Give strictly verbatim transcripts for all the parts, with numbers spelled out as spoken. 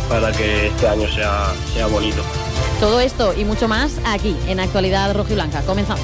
para que este año sea, sea bonito. Todo esto y mucho más aquí en Actualidad Rojiblanca. Comenzamos.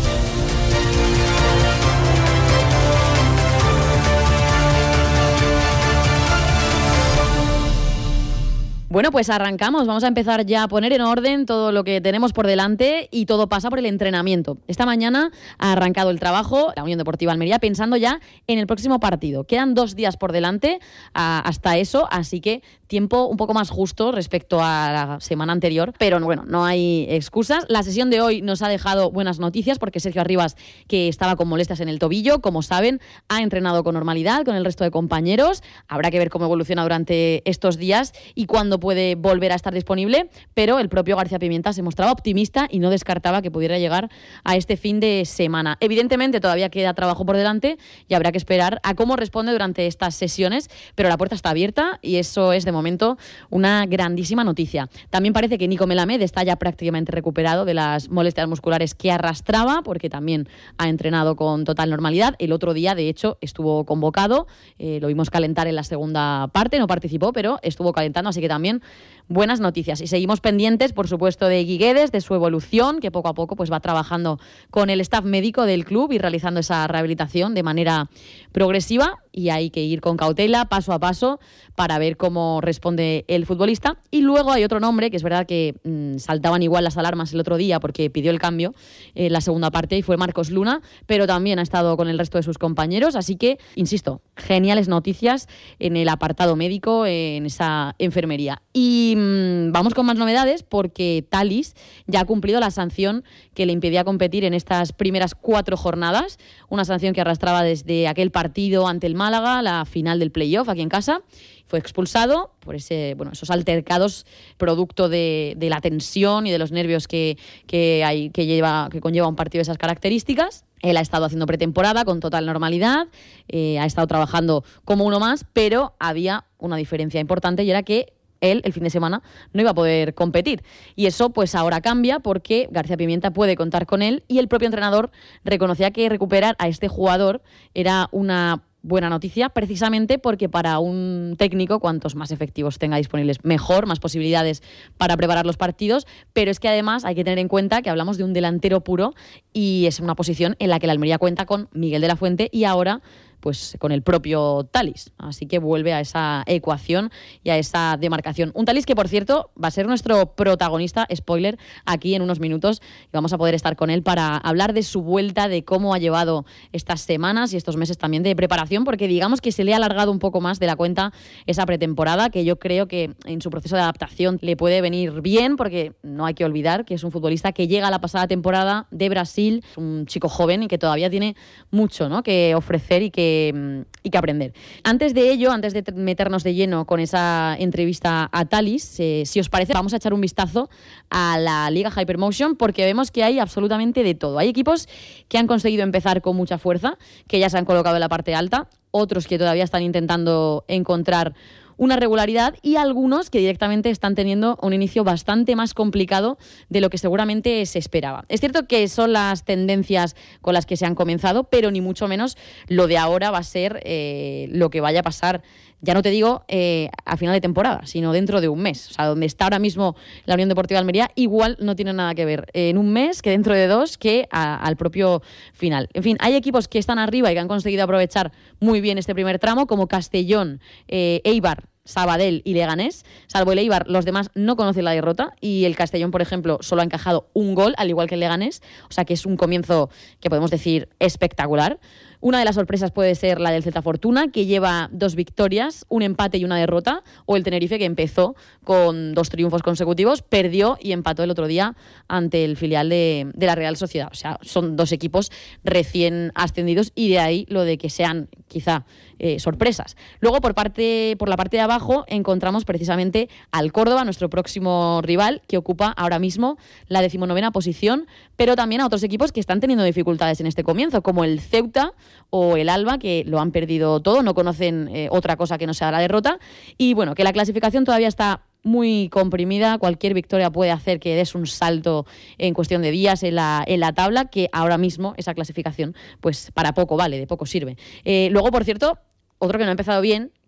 Bueno, pues arrancamos. Vamos a empezar ya a poner en orden todo lo que tenemos por delante y todo pasa por el entrenamiento. Esta mañana ha arrancado el trabajo la Unión Deportiva Almería pensando ya en el próximo partido. Quedan dos días por delante a, hasta eso, así que tiempo un poco más justo respecto a la semana anterior, pero bueno, no hay excusas. La sesión de hoy nos ha dejado buenas noticias porque Sergio Arribas, que estaba con molestias en el tobillo, como saben, ha entrenado con normalidad con el resto de compañeros. Habrá que ver cómo evoluciona durante estos días y cuándo puede volver a estar disponible, pero el propio García Pimienta se mostraba optimista y no descartaba que pudiera llegar a este fin de semana. Evidentemente todavía queda trabajo por delante y habrá que esperar a cómo responde durante estas sesiones, pero la puerta está abierta y eso es de momento una grandísima noticia. También parece que Nico Melamed está ya prácticamente recuperado de las molestias musculares que arrastraba, porque también ha entrenado con total normalidad. El otro día, de hecho, estuvo convocado, eh, lo vimos calentar en la segunda parte, no participó, pero estuvo calentando, así que también buenas noticias. Y seguimos pendientes, por supuesto, de Guiguedes, de su evolución, que poco a poco pues va trabajando con el staff médico del club y realizando esa rehabilitación de manera progresiva, y hay que ir con cautela, paso a paso, para ver cómo responde el futbolista. Y luego hay otro nombre, que es verdad que mmm, saltaban igual las alarmas el otro día porque pidió el cambio en la segunda parte, y fue Marcos Luna, pero también ha estado con el resto de sus compañeros, así que, insisto, geniales noticias en el apartado médico, en esa enfermería. Y mmm, vamos con más novedades porque Thalys ya ha cumplido la sanción que le impedía competir en estas primeras cuatro jornadas, una sanción que arrastraba desde aquel partido ante el Málaga, la final del playoff aquí en casa. Fue expulsado por ese, bueno, esos altercados producto de, de la tensión y de los nervios que, que, hay, que, lleva, que conlleva un partido de esas características. Él ha estado haciendo pretemporada con total normalidad, eh, ha estado trabajando como uno más, pero había una diferencia importante, y era que él, el fin de semana, no iba a poder competir. Y eso pues ahora cambia porque García Pimienta puede contar con él, y el propio entrenador reconocía que recuperar a este jugador era una buena noticia, precisamente porque para un técnico, cuantos más efectivos tenga disponibles, mejor, más posibilidades para preparar los partidos, pero es que además hay que tener en cuenta que hablamos de un delantero puro y es una posición en la que la Almería cuenta con Miguel de la Fuente y ahora pues con el propio Thalys, así que vuelve a esa ecuación y a esa demarcación. Un Thalys que, por cierto, va a ser nuestro protagonista, spoiler, aquí en unos minutos, y vamos a poder estar con él para hablar de su vuelta, de cómo ha llevado estas semanas y estos meses también de preparación, porque digamos que se le ha alargado un poco más de la cuenta esa pretemporada, que yo creo que en su proceso de adaptación le puede venir bien, porque no hay que olvidar que es un futbolista que llega a la pasada temporada de Brasil, un chico joven y que todavía tiene mucho, ¿no?, que ofrecer y que y que aprender. Antes de ello, antes de meternos de lleno con esa entrevista a Thalys, eh, si os parece, vamos a echar un vistazo a la Liga Hypermotion, porque vemos que hay absolutamente de todo. Hay equipos que han conseguido empezar con mucha fuerza, que ya se han colocado en la parte alta, otros que todavía están intentando encontrar una regularidad, y algunos que directamente están teniendo un inicio bastante más complicado de lo que seguramente se esperaba. Es cierto que son las tendencias con las que se han comenzado, pero ni mucho menos lo de ahora va a ser eh, lo que vaya a pasar, ya no te digo eh, a final de temporada, sino dentro de un mes. O sea, donde está ahora mismo la Unión Deportiva Almería, igual no tiene nada que ver en un mes que dentro de dos, que a, al propio final. En fin, hay equipos que están arriba y que han conseguido aprovechar muy bien este primer tramo, como Castellón, eh, Eibar, Sabadell y Leganés. Salvo el Eibar, los demás no conocen la derrota, y el Castellón, por ejemplo, solo ha encajado un gol, al igual que el Leganés, o sea que es un comienzo que podemos decir espectacular. Una de las sorpresas puede ser la del Celta Fortuna, que lleva dos victorias, un empate y una derrota, o el Tenerife, que empezó con dos triunfos consecutivos, perdió y empató el otro día ante el filial de, de la Real Sociedad. O sea, son dos equipos recién ascendidos, y de ahí lo de que sean quizá eh, sorpresas. Luego, por parte por la parte de abajo, encontramos precisamente al Córdoba, nuestro próximo rival, que ocupa ahora mismo la decimonovena posición, pero también a otros equipos que están teniendo dificultades en este comienzo, como el Ceuta o el Alba, que lo han perdido todo, no conocen eh, otra cosa que no sea la derrota. Y bueno, que la clasificación todavía está muy comprimida, cualquier victoria puede hacer que des un salto en cuestión de días en la, en la tabla, que ahora mismo esa clasificación pues para poco vale, de poco sirve. Eh, luego, por cierto, otro que no ha empezado bien,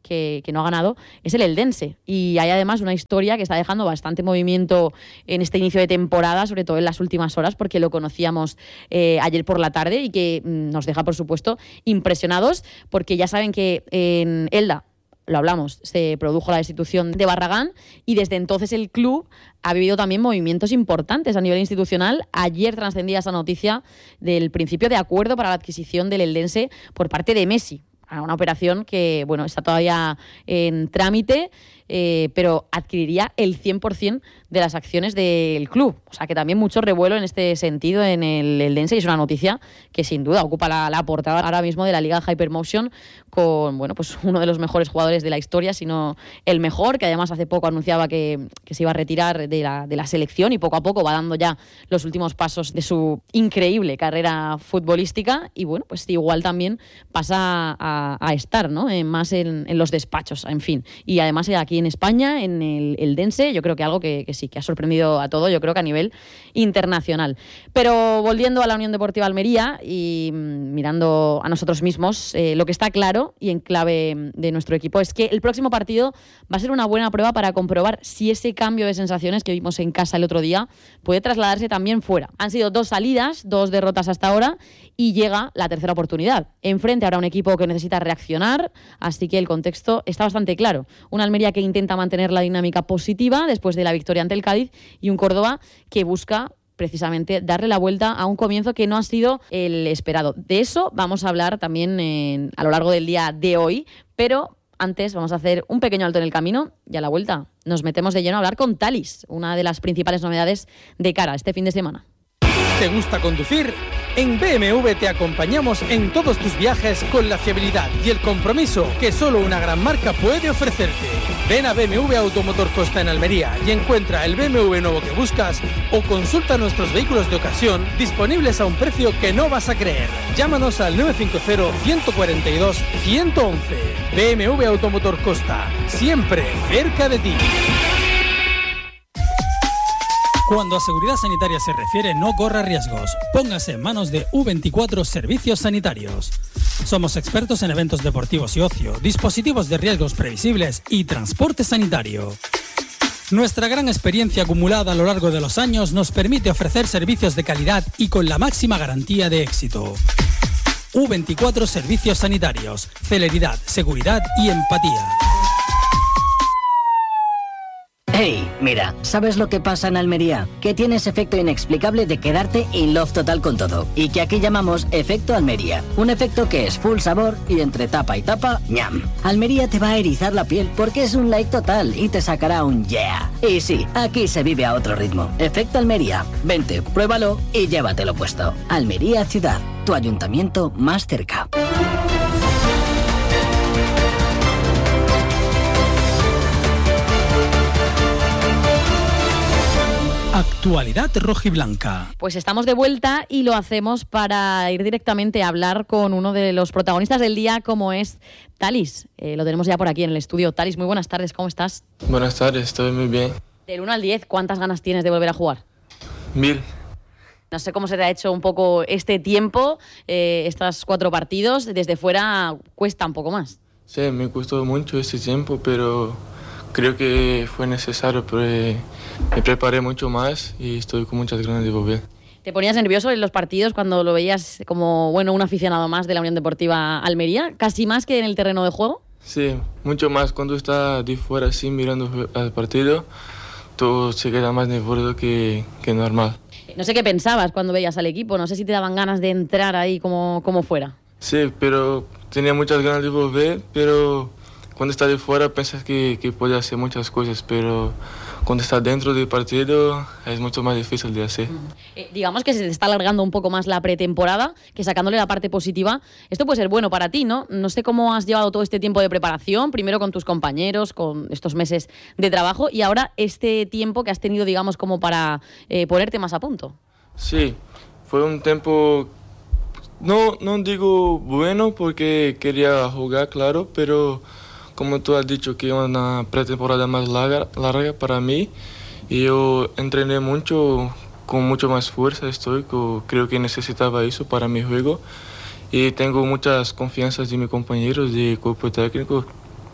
que, que no ha ganado es el Eldense. Y hay además una historia que está dejando bastante movimiento en este inicio de temporada, sobre todo en las últimas horas, porque lo conocíamos eh, ayer por la tarde y que mm, nos deja, por supuesto, impresionados, porque ya saben que en Elda, lo hablamos, se produjo la destitución de Barragán y desde entonces el club ha vivido también movimientos importantes a nivel institucional. Ayer trascendía esa noticia del principio de acuerdo para la adquisición del Eldense por parte de Messi. Una operación que, bueno, está todavía en trámite, eh, pero adquiriría el cien por ciento de las acciones del club. O sea que también mucho revuelo en este sentido en el Eldense, y es una noticia que sin duda ocupa la, la portada ahora mismo de la Liga Hypermotion con, bueno, pues uno de los mejores jugadores de la historia, si no el mejor, que además hace poco anunciaba que, que se iba a retirar de la, de la selección y poco a poco va dando ya los últimos pasos de su increíble carrera futbolística. Y bueno, pues igual también pasa a, a estar, ¿no? Eh, más en, en los despachos, en fin. Y además aquí en España, en el Eldense, yo creo que algo que, que sí, que ha sorprendido a todo, yo creo que a nivel internacional. Pero volviendo a la Unión Deportiva Almería y mmm, mirando a nosotros mismos, eh, lo que está claro y en clave de nuestro equipo es que el próximo partido va a ser una buena prueba para comprobar si ese cambio de sensaciones que vimos en casa el otro día puede trasladarse también fuera. Han sido dos salidas, dos derrotas hasta ahora y llega la tercera oportunidad. Enfrente habrá un equipo que necesita reaccionar, así que el contexto está bastante claro. Una Almería que intenta mantener la dinámica positiva después de la victoria ante el Cádiz y un Córdoba que busca precisamente darle la vuelta a un comienzo que no ha sido el esperado. De eso vamos a hablar también en, a lo largo del día de hoy, pero antes vamos a hacer un pequeño alto en el camino y a la vuelta nos metemos de lleno a hablar con Thalys, una de las principales novedades de cara a este fin de semana. ¿Te gusta conducir? En B M W te acompañamos en todos tus viajes con la fiabilidad y el compromiso que solo una gran marca puede ofrecerte. Ven a B M W Automotor Costa en Almería y encuentra el B M W nuevo que buscas o consulta nuestros vehículos de ocasión disponibles a un precio que no vas a creer. Llámanos al nueve cinco cero, uno cuatro dos, uno uno uno. B M W Automotor Costa, siempre cerca de ti. Cuando a seguridad sanitaria se refiere, no corra riesgos. Póngase en manos de U veinticuatro Servicios Sanitarios. Somos expertos en eventos deportivos y ocio, dispositivos de riesgos previsibles y transporte sanitario. Nuestra gran experiencia acumulada a lo largo de los años nos permite ofrecer servicios de calidad y con la máxima garantía de éxito. U veinticuatro Servicios Sanitarios. Celeridad, seguridad y empatía. Hey, mira, ¿sabes lo que pasa en Almería? Que tienes efecto inexplicable de quedarte in love total con todo. Y que aquí llamamos efecto Almería. Un efecto que es full sabor y entre tapa y tapa, ñam. Almería te va a erizar la piel porque es un like total y te sacará un yeah. Y sí, aquí se vive a otro ritmo. Efecto Almería. Vente, pruébalo y llévatelo puesto. Almería Ciudad, tu ayuntamiento más cerca. Actualidad rojiblanca. Pues estamos de vuelta y lo hacemos para ir directamente a hablar con uno de los protagonistas del día, como es Thalys. Eh, lo tenemos ya por aquí en el estudio. Thalys, muy buenas tardes, ¿cómo estás? Buenas tardes, estoy muy bien. Del uno al diez, ¿cuántas ganas tienes de volver a jugar? Mil. No sé cómo se te ha hecho un poco este tiempo, eh, estos cuatro partidos. Desde fuera cuesta un poco más. Sí, me costó mucho ese tiempo, pero creo que fue necesario, pero me preparé mucho más y estoy con muchas ganas de volver. ¿Te ponías nervioso en los partidos cuando lo veías como, bueno, un aficionado más de la Unión Deportiva Almería? ¿Casi más que en el terreno de juego? Sí, mucho más. Cuando estás de fuera así mirando al partido, todo se queda más nervioso que, que normal. No sé qué pensabas cuando veías al equipo, no sé si te daban ganas de entrar ahí como, como fuera. Sí, pero tenía muchas ganas de volver, pero cuando estás de fuera piensas que, que puedes hacer muchas cosas, pero cuando estás dentro del partido es mucho más difícil de hacer. Eh, digamos que se te está alargando un poco más la pretemporada, que sacándole la parte positiva, esto puede ser bueno para ti, ¿no? No sé cómo has llevado todo este tiempo de preparación, primero con tus compañeros, con estos meses de trabajo y ahora este tiempo que has tenido, digamos, como para eh, ponerte más a punto. Sí, fue un tiempo, no, no digo bueno porque quería jugar, claro, pero como tú has dicho que es una pretemporada más larga, larga para mí y yo entrené mucho, con mucho más fuerza estoy, creo que necesitaba eso para mi juego y tengo muchas confianzas de mis compañeros de cuerpo técnico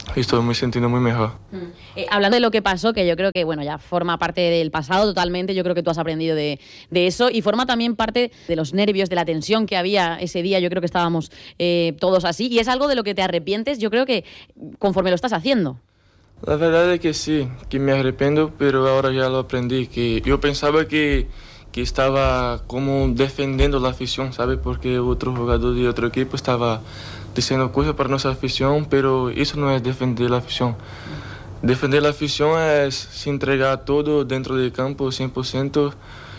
y estoy me sintiendo muy mejor. Mm. Eh, hablando de lo que pasó, que yo creo que bueno ya forma parte del pasado totalmente, yo creo que tú has aprendido de, de eso y forma también parte de los nervios, de la tensión que había ese día, yo creo que estábamos eh, todos así y es algo de lo que te arrepientes, yo creo que conforme lo estás haciendo. La verdad es que sí, que me arrepiento, pero ahora ya lo aprendí, que yo pensaba que, que estaba como defendiendo la afición, ¿sabes? Porque otro jugador de otro equipo estaba diciendo cosas para nuestra afición, pero eso no es defender la afición. Defender la afición es se entregar todo dentro del campo, cien por ciento,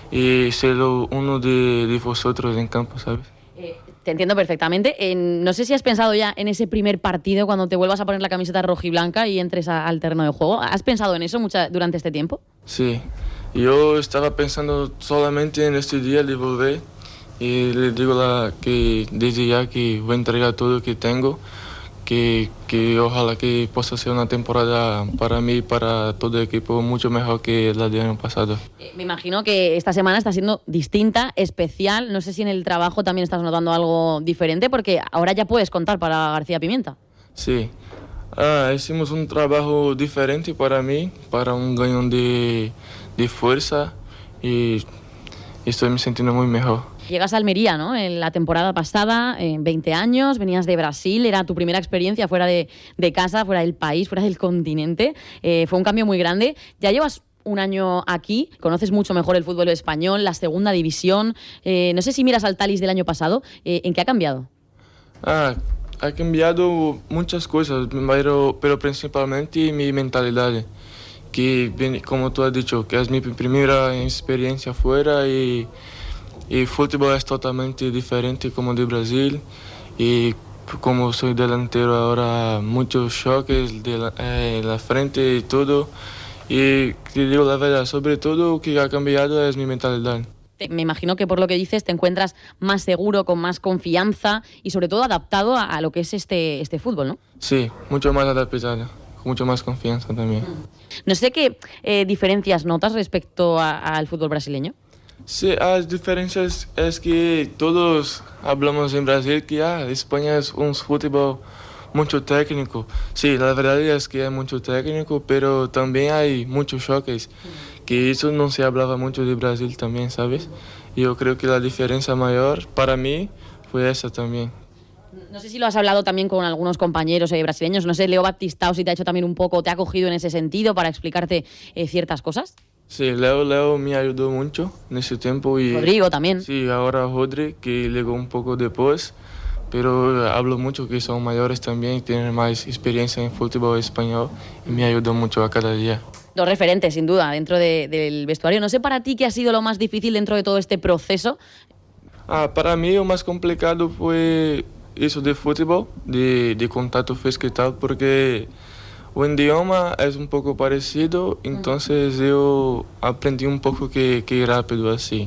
y ser uno de, de vosotros en campo, ¿sabes? Eh, te entiendo perfectamente. Eh, no sé si has pensado ya en ese primer partido, cuando te vuelvas a poner la camiseta rojiblanca y entres a, al terreno de juego. ¿Has pensado en eso mucha, durante este tiempo? Sí, yo estaba pensando solamente en este día de volver. Y le digo la, que desde ya que voy a entregar todo lo que tengo, que, que ojalá que pueda ser una temporada para mí y para todo el equipo mucho mejor que la del año pasado. Eh, me imagino que esta semana está siendo distinta, especial. No sé si en el trabajo también estás notando algo diferente, porque ahora ya puedes contar para García Pimienta. Sí, ah, hicimos un trabajo diferente para mí, para un gañón de, de fuerza y estoy me sintiendo muy mejor. Llegas a Almería, ¿no? En la temporada pasada, en veinte años, venías de Brasil, era tu primera experiencia fuera de, de casa, fuera del país, fuera del continente. Eh, fue un cambio muy grande. Ya llevas un año aquí, conoces mucho mejor el fútbol español, la segunda división. Eh, no sé si miras al Thalys del año pasado, eh, ¿en qué ha cambiado? Ah, ha cambiado muchas cosas, pero, pero principalmente mi mentalidad. Que, como tú has dicho, que es mi primera experiencia fuera y... Y fútbol es totalmente diferente como de Brasil y como soy delantero ahora muchos choques de la, eh, la frente y todo y te digo la verdad, sobre todo lo que ha cambiado es mi mentalidad. Me imagino que por lo que dices te encuentras más seguro, con más confianza y sobre todo adaptado a, a lo que es este, este fútbol, ¿no? Sí, mucho más adaptado, con mucho más confianza también. No sé qué eh, diferencias notas respecto a, al fútbol brasileño. Sí, las diferencias es que todos hablamos en Brasil que ah, España es un fútbol mucho técnico. Sí, la verdad es que hay mucho técnico, pero también hay muchos choques, que eso no se hablaba mucho de Brasil también, ¿sabes? Yo creo que la diferencia mayor para mí fue esa también. No sé si lo has hablado también con algunos compañeros eh, brasileños, no sé, Leo Baptistao, si te ha hecho también un poco, te ha cogido en ese sentido para explicarte eh, ciertas cosas. Sí, Leo, Leo me ayudó mucho en ese tiempo. Y Rodrigo también. Sí, ahora Rodri, que llegó un poco después, pero hablo mucho que son mayores también, tienen más experiencia en fútbol español y me ayudó mucho a cada día. Dos referentes, sin duda, dentro de, del vestuario. No sé para ti qué ha sido lo más difícil dentro de todo este proceso. Ah, para mí lo más complicado fue eso de fútbol, de, de contacto físico y tal, porque o idioma es un poco parecido, entonces yo aprendí un poco que, que rápido así.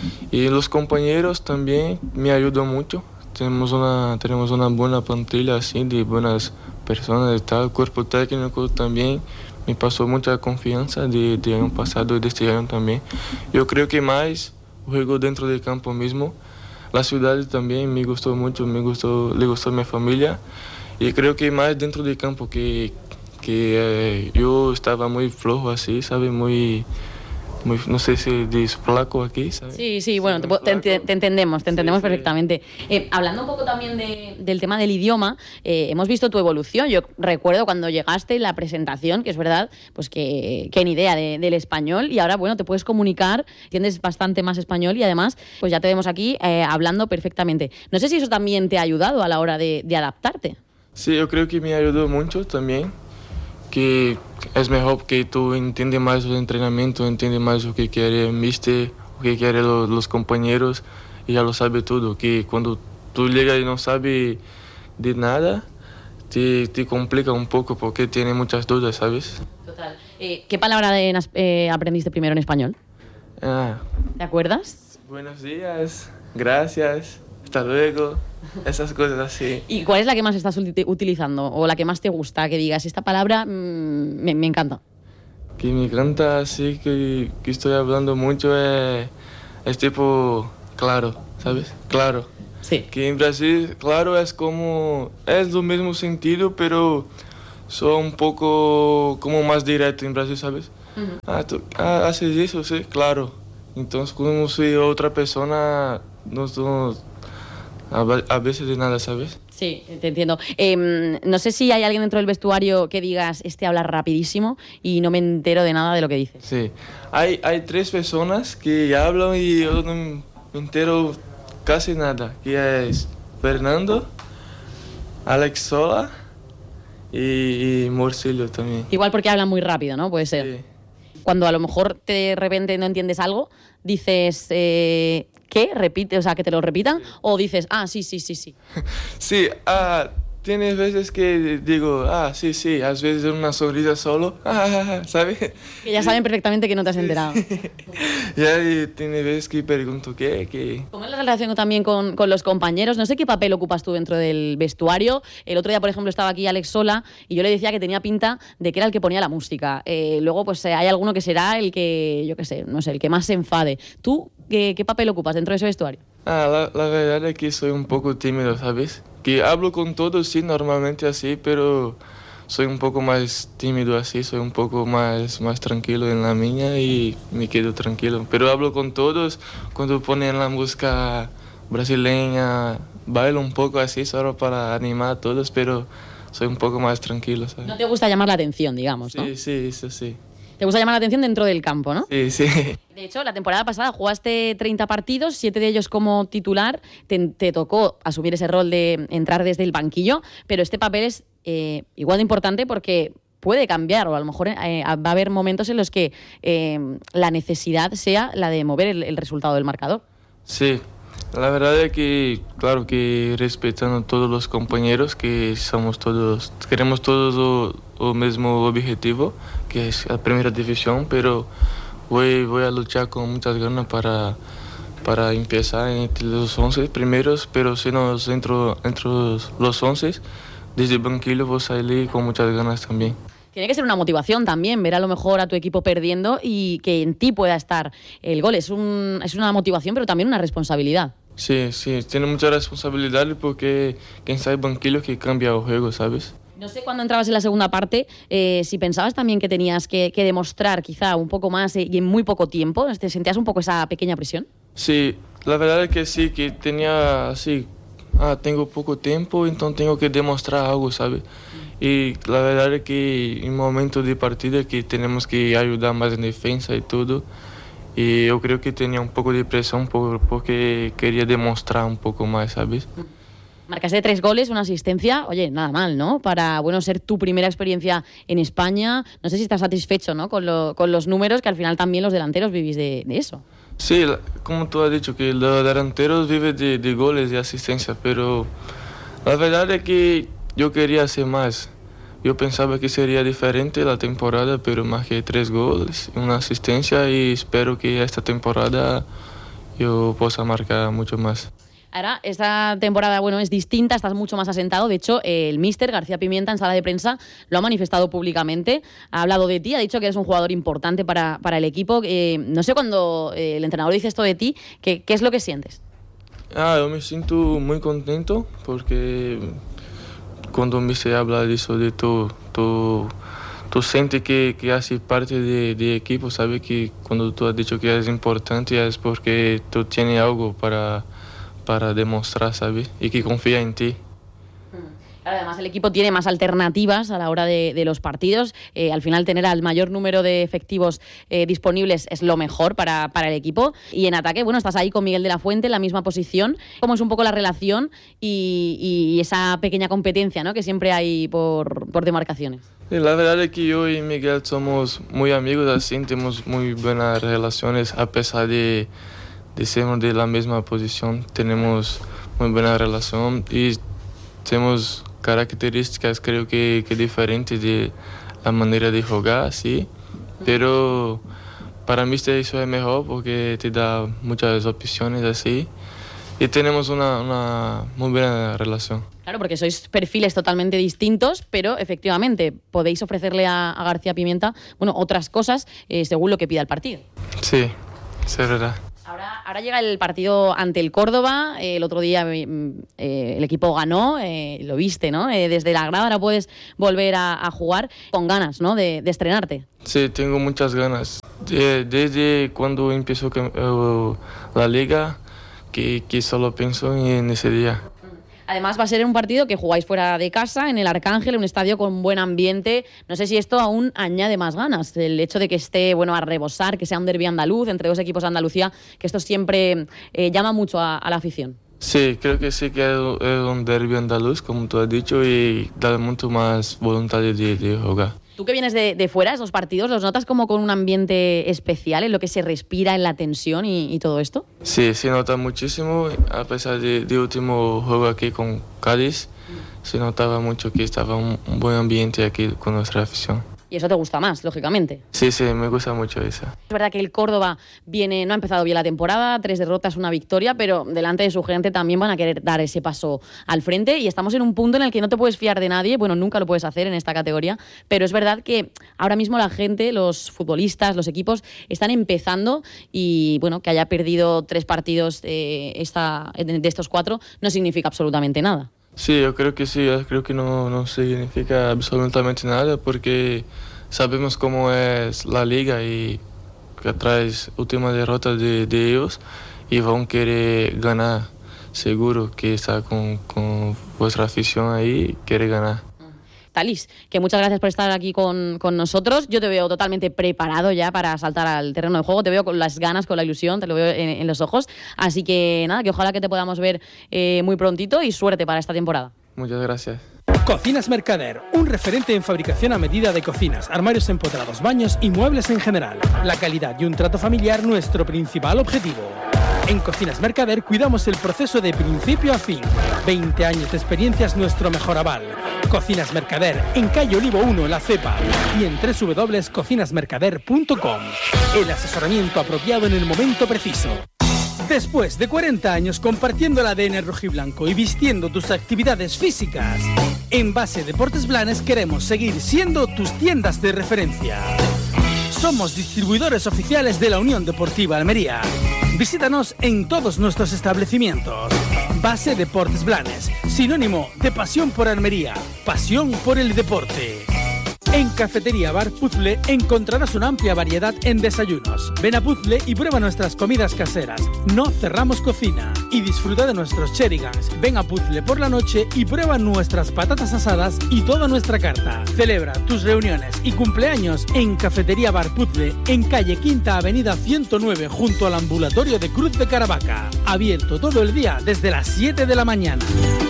Y los compañeros también me ayudan mucho. Tenemos una, tenemos una buena plantilla así, de buenas personas y tal. El cuerpo técnico también me pasó mucha confianza de, de año pasado y de este año también. Yo creo que más juego dentro del campo mismo. La ciudad también me gustó mucho, me gustó, le gustó a mi familia. Y creo que más dentro del campo que que eh, yo estaba muy flojo así, ¿sabes? Muy, muy, no sé si dices flaco aquí, ¿sabes? Sí, sí, bueno, te, te, te entendemos, te entendemos sí, perfectamente. Sí. Eh, hablando un poco también de, del tema del idioma, eh, hemos visto tu evolución. Yo recuerdo cuando llegaste la presentación, que es verdad, pues que, que ni idea de, del español, y ahora, bueno, te puedes comunicar, entiendes bastante más español y además, pues ya te vemos aquí eh, hablando perfectamente. No sé si eso también te ha ayudado a la hora de, de adaptarte. Sí, yo creo que me ayudó mucho también. Que es mejor que tú entiendes más el entrenamiento, entiendes más lo que quiere el mister, lo que quieren los, los compañeros y ya lo sabe todo. Que cuando tú llegas y no sabes de nada, te, te complica un poco porque tiene muchas dudas, ¿sabes? Total. Eh, ¿Qué palabra de, eh, aprendiste primero en español? Ah, ¿Te acuerdas? Buenos días, gracias, hasta luego. Esas cosas así. ¿Y cuál es la que más estás utilizando o la que más te gusta? Que digas, esta palabra mmm, me, me encanta. Que me encanta así, que, que estoy hablando mucho, es, es tipo claro, ¿sabes? Claro. Sí. Que en Brasil, claro, es como, es lo mismo sentido, pero soy un poco como más directo en Brasil, ¿sabes? Uh-huh. Ah, tú ah, haces eso, sí, claro. Entonces, como soy otra persona, no somos a veces de nada, ¿sabes? Sí, te entiendo. Eh, no sé si hay alguien dentro del vestuario que digas, este habla rapidísimo y no me entero de nada de lo que dices. Sí, hay, hay tres personas que hablan y yo no me entero casi nada, que es Fernando, Alex Sola y, y Morcillo también. Igual porque hablan muy rápido, ¿no? Puede ser. Sí. Cuando a lo mejor de repente no entiendes algo, dices... Eh, ¿Qué? Repite, o sea, que te lo repitan, sí. O dices, ah, sí, sí, sí, sí. Sí, ah, tienes veces que digo, ah, sí, sí, a veces una sonrisa solo, ah, ¿sabes? Que ya saben perfectamente que no te has enterado. Sí, sí. Ya y tiene veces que pregunto, ¿qué? ¿Qué? ¿Cómo es la relación también con, con los compañeros? No sé qué papel ocupas tú dentro del vestuario. El otro día, por ejemplo, estaba aquí Alex Sola y yo le decía que tenía pinta de que era el que ponía la música. Eh, luego, pues hay alguno que será el que, yo qué sé, no sé, el que más se enfade. ¿Tú qué, qué papel ocupas dentro de ese vestuario? Ah, la, la verdad es que soy un poco tímido, ¿sabes? Que hablo con todos, sí, normalmente así, pero soy un poco más tímido así, soy un poco más, más tranquilo en la mía y me quedo tranquilo. Pero hablo con todos, cuando ponen la música brasileña, bailo un poco así, solo para animar a todos, pero soy un poco más tranquilo, ¿sabes? No te gusta llamar la atención, digamos, ¿no? Sí, sí, eso sí. Te gusta llamar la atención dentro del campo, ¿no? Sí, sí. De hecho, la temporada pasada jugaste treinta partidos, siete de ellos como titular. Te, te tocó asumir ese rol de entrar desde el banquillo, pero este papel es eh, igual de importante porque puede cambiar o a lo mejor eh, va a haber momentos en los que eh, la necesidad sea la de mover el, el resultado del marcador. Sí. La verdad es que, claro, que respetando a todos los compañeros, que somos todos, queremos todos el mismo objetivo, que es la primera división, pero voy, voy a luchar con muchas ganas para, para empezar entre los once primeros, pero si no entro entre los once, desde el banquillo voy a salir con muchas ganas también. Tiene que ser una motivación también, ver a lo mejor a tu equipo perdiendo y que en ti pueda estar el gol. Es, un, es una motivación, pero también una responsabilidad. Sí, sí, tiene mucha responsabilidad porque quien está en el banquillo que cambia el juego, ¿sabes? No sé cuando entrabas en la segunda parte, eh, si pensabas también que tenías que, que demostrar quizá un poco más eh, y en muy poco tiempo, ¿te sentías un poco esa pequeña presión? Sí, la verdad es que sí, que tenía así, ah, tengo poco tiempo, entonces tengo que demostrar algo, ¿sabes? Y la verdad es que en momentos de partida que tenemos que ayudar más en defensa y todo, y yo creo que tenía un poco de presión por, porque quería demostrar un poco más, ¿sabes? Marcaste tres goles, una asistencia, oye, nada mal, ¿no? Para, bueno, ser tu primera experiencia en España, no sé si estás satisfecho, ¿no? Con, lo, con los números, que al final también los delanteros vivís de, de eso. Sí, como tú has dicho, que los delanteros viven de, de goles y asistencia, pero la verdad es que yo quería hacer más. Yo pensaba que sería diferente la temporada, pero marqué tres goles, una asistencia y espero que esta temporada yo pueda marcar mucho más. Ahora, esta temporada, bueno, es distinta, estás mucho más asentado. De hecho, el míster García Pimienta en sala de prensa lo ha manifestado públicamente. Ha hablado de ti, ha dicho que eres un jugador importante para, para el equipo. Eh, no sé, cuando eh, el entrenador dice esto de ti, ¿qué, qué es lo que sientes? Ah, yo me siento muy contento porque cuando el míster habla de eso, de tú, tú, tú sientes que, que haces parte del de equipo, sabes que cuando tú has dicho que eres importante es porque tú tienes algo para... para demostrar, ¿sabes? Y que confía en ti. Además, el equipo tiene más alternativas a la hora de, de los partidos. Eh, al final, tener al mayor número de efectivos eh, disponibles es lo mejor para, para el equipo. Y en ataque, bueno, estás ahí con Miguel de la Fuente en la misma posición. ¿Cómo es un poco la relación y, y esa pequeña competencia, ¿no?, que siempre hay por, por demarcaciones? Sí, la verdad es que yo y Miguel somos muy amigos, así tenemos muy buenas relaciones a pesar de de sermos de la misma posición, tenemos muy buena relación y tenemos características creo que, que diferentes de la manera de jugar, sí, pero para mí eso es mejor porque te da muchas opciones así y tenemos una, una muy buena relación. Claro, porque sois perfiles totalmente distintos, pero efectivamente podéis ofrecerle a, a García Pimienta, bueno, otras cosas eh, según lo que pida el partido. Sí, es verdad. Ahora, ahora llega el partido ante el Córdoba. Eh, el otro día eh, el equipo ganó, eh, lo viste, ¿no? Eh, desde la grada ahora puedes volver a, a jugar con ganas, ¿no? De, de estrenarte. Sí, tengo muchas ganas. De, desde cuando empezó uh, la liga, que, que solo pienso en ese día. Además va a ser un partido que jugáis fuera de casa, en el Arcángel, un estadio con buen ambiente. No sé si esto aún añade más ganas, el hecho de que esté, bueno, a rebosar, que sea un derbi andaluz entre dos equipos de Andalucía, que esto siempre eh, llama mucho a, a la afición. Sí, creo que sí que es un derbi andaluz, como tú has dicho, y da mucho más voluntad de, de jugar. Tú que vienes de, de fuera, esos partidos, ¿los notas como con un ambiente especial en lo que se respira, en la tensión y, y todo esto? Sí, se nota muchísimo, a pesar de, de último juego aquí con Cádiz, se notaba mucho que estaba un, un buen ambiente aquí con nuestra afición. Y eso te gusta más, lógicamente. Sí, sí, me gusta mucho eso. Es verdad que el Córdoba viene, no ha empezado bien la temporada, tres derrotas, una victoria, pero delante de su gente también van a querer dar ese paso al frente y estamos en un punto en el que no te puedes fiar de nadie, bueno, nunca lo puedes hacer en esta categoría, pero es verdad que ahora mismo la gente, los futbolistas, los equipos, están empezando y, bueno, que haya perdido tres partidos eh, esta, de estos cuatro no significa absolutamente nada. Sí, yo creo que sí, yo creo que no, no significa absolutamente nada porque sabemos cómo es la liga y que traes última derrota de, de ellos y van a querer ganar, seguro que está con, con vuestra afición ahí, quiere ganar. Talis, que muchas gracias por estar aquí con, con nosotros. Yo te veo totalmente preparado ya para saltar al terreno de juego. Te veo con las ganas, con la ilusión, te lo veo en, en los ojos. Así que nada, que ojalá que te podamos ver eh, muy prontito y suerte para esta temporada. Muchas gracias. Cocinas Mercader, un referente en fabricación a medida de cocinas, armarios empotrados, baños y muebles en general. La calidad y un trato familiar, nuestro principal objetivo. En Cocinas Mercader cuidamos el proceso de principio a fin. veinte años de experiencia es nuestro mejor aval. Cocinas Mercader, en calle Olivo uno, La Cepa, y en doble u doble u doble u punto cocinas mercader punto com. El asesoramiento apropiado en el momento preciso. Después de cuarenta años compartiendo el A D N rojiblanco y vistiendo tus actividades físicas, en Base Deportes Blanes queremos seguir siendo tus tiendas de referencia. Somos distribuidores oficiales de la Unión Deportiva Almería. Visítanos en todos nuestros establecimientos. Base Deportes Blanes, sinónimo de pasión por Almería, pasión por el deporte. En Cafetería Bar Puzzle encontrarás una amplia variedad en desayunos. Ven a Puzzle y prueba nuestras comidas caseras. No cerramos cocina. Y disfruta de nuestros cherigans. Ven a Puzzle por la noche y prueba nuestras patatas asadas y toda nuestra carta. Celebra tus reuniones y cumpleaños en Cafetería Bar Puzzle, en calle Quinta Avenida ciento nueve, junto al ambulatorio de Cruz de Caravaca. Abierto todo el día desde las siete de la mañana.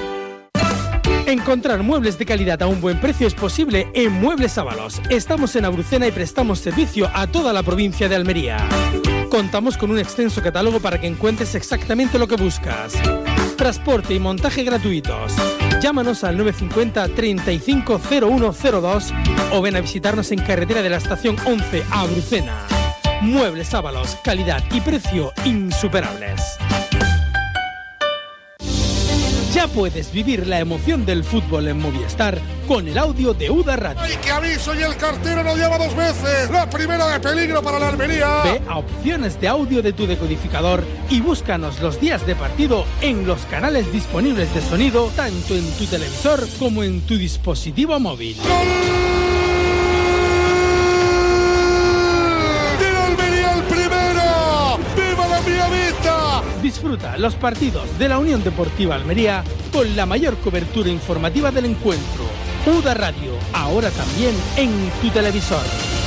Encontrar muebles de calidad a un buen precio es posible en Muebles Ábalos. Estamos en Abrucena y prestamos servicio a toda la provincia de Almería. Contamos con un extenso catálogo para que encuentres exactamente lo que buscas. Transporte y montaje gratuitos. Llámanos al nueve cinco cero, treinta y cinco, cero uno cero dos o ven a visitarnos en carretera de la estación once a Abrucena. Muebles Ábalos, calidad y precio insuperables. Ya puedes vivir la emoción del fútbol en Movistar con el audio de U D A Radio. ¡Ay, qué aviso! Y el cartero nos llama dos veces. La primera de peligro para la Almería. Ve a opciones de audio de tu decodificador y búscanos los días de partido en los canales disponibles de sonido, tanto en tu televisor como en tu dispositivo móvil. ¡Gol! Disfruta los partidos de la Unión Deportiva Almería con la mayor cobertura informativa del encuentro. U D A Radio, ahora también en tu televisor.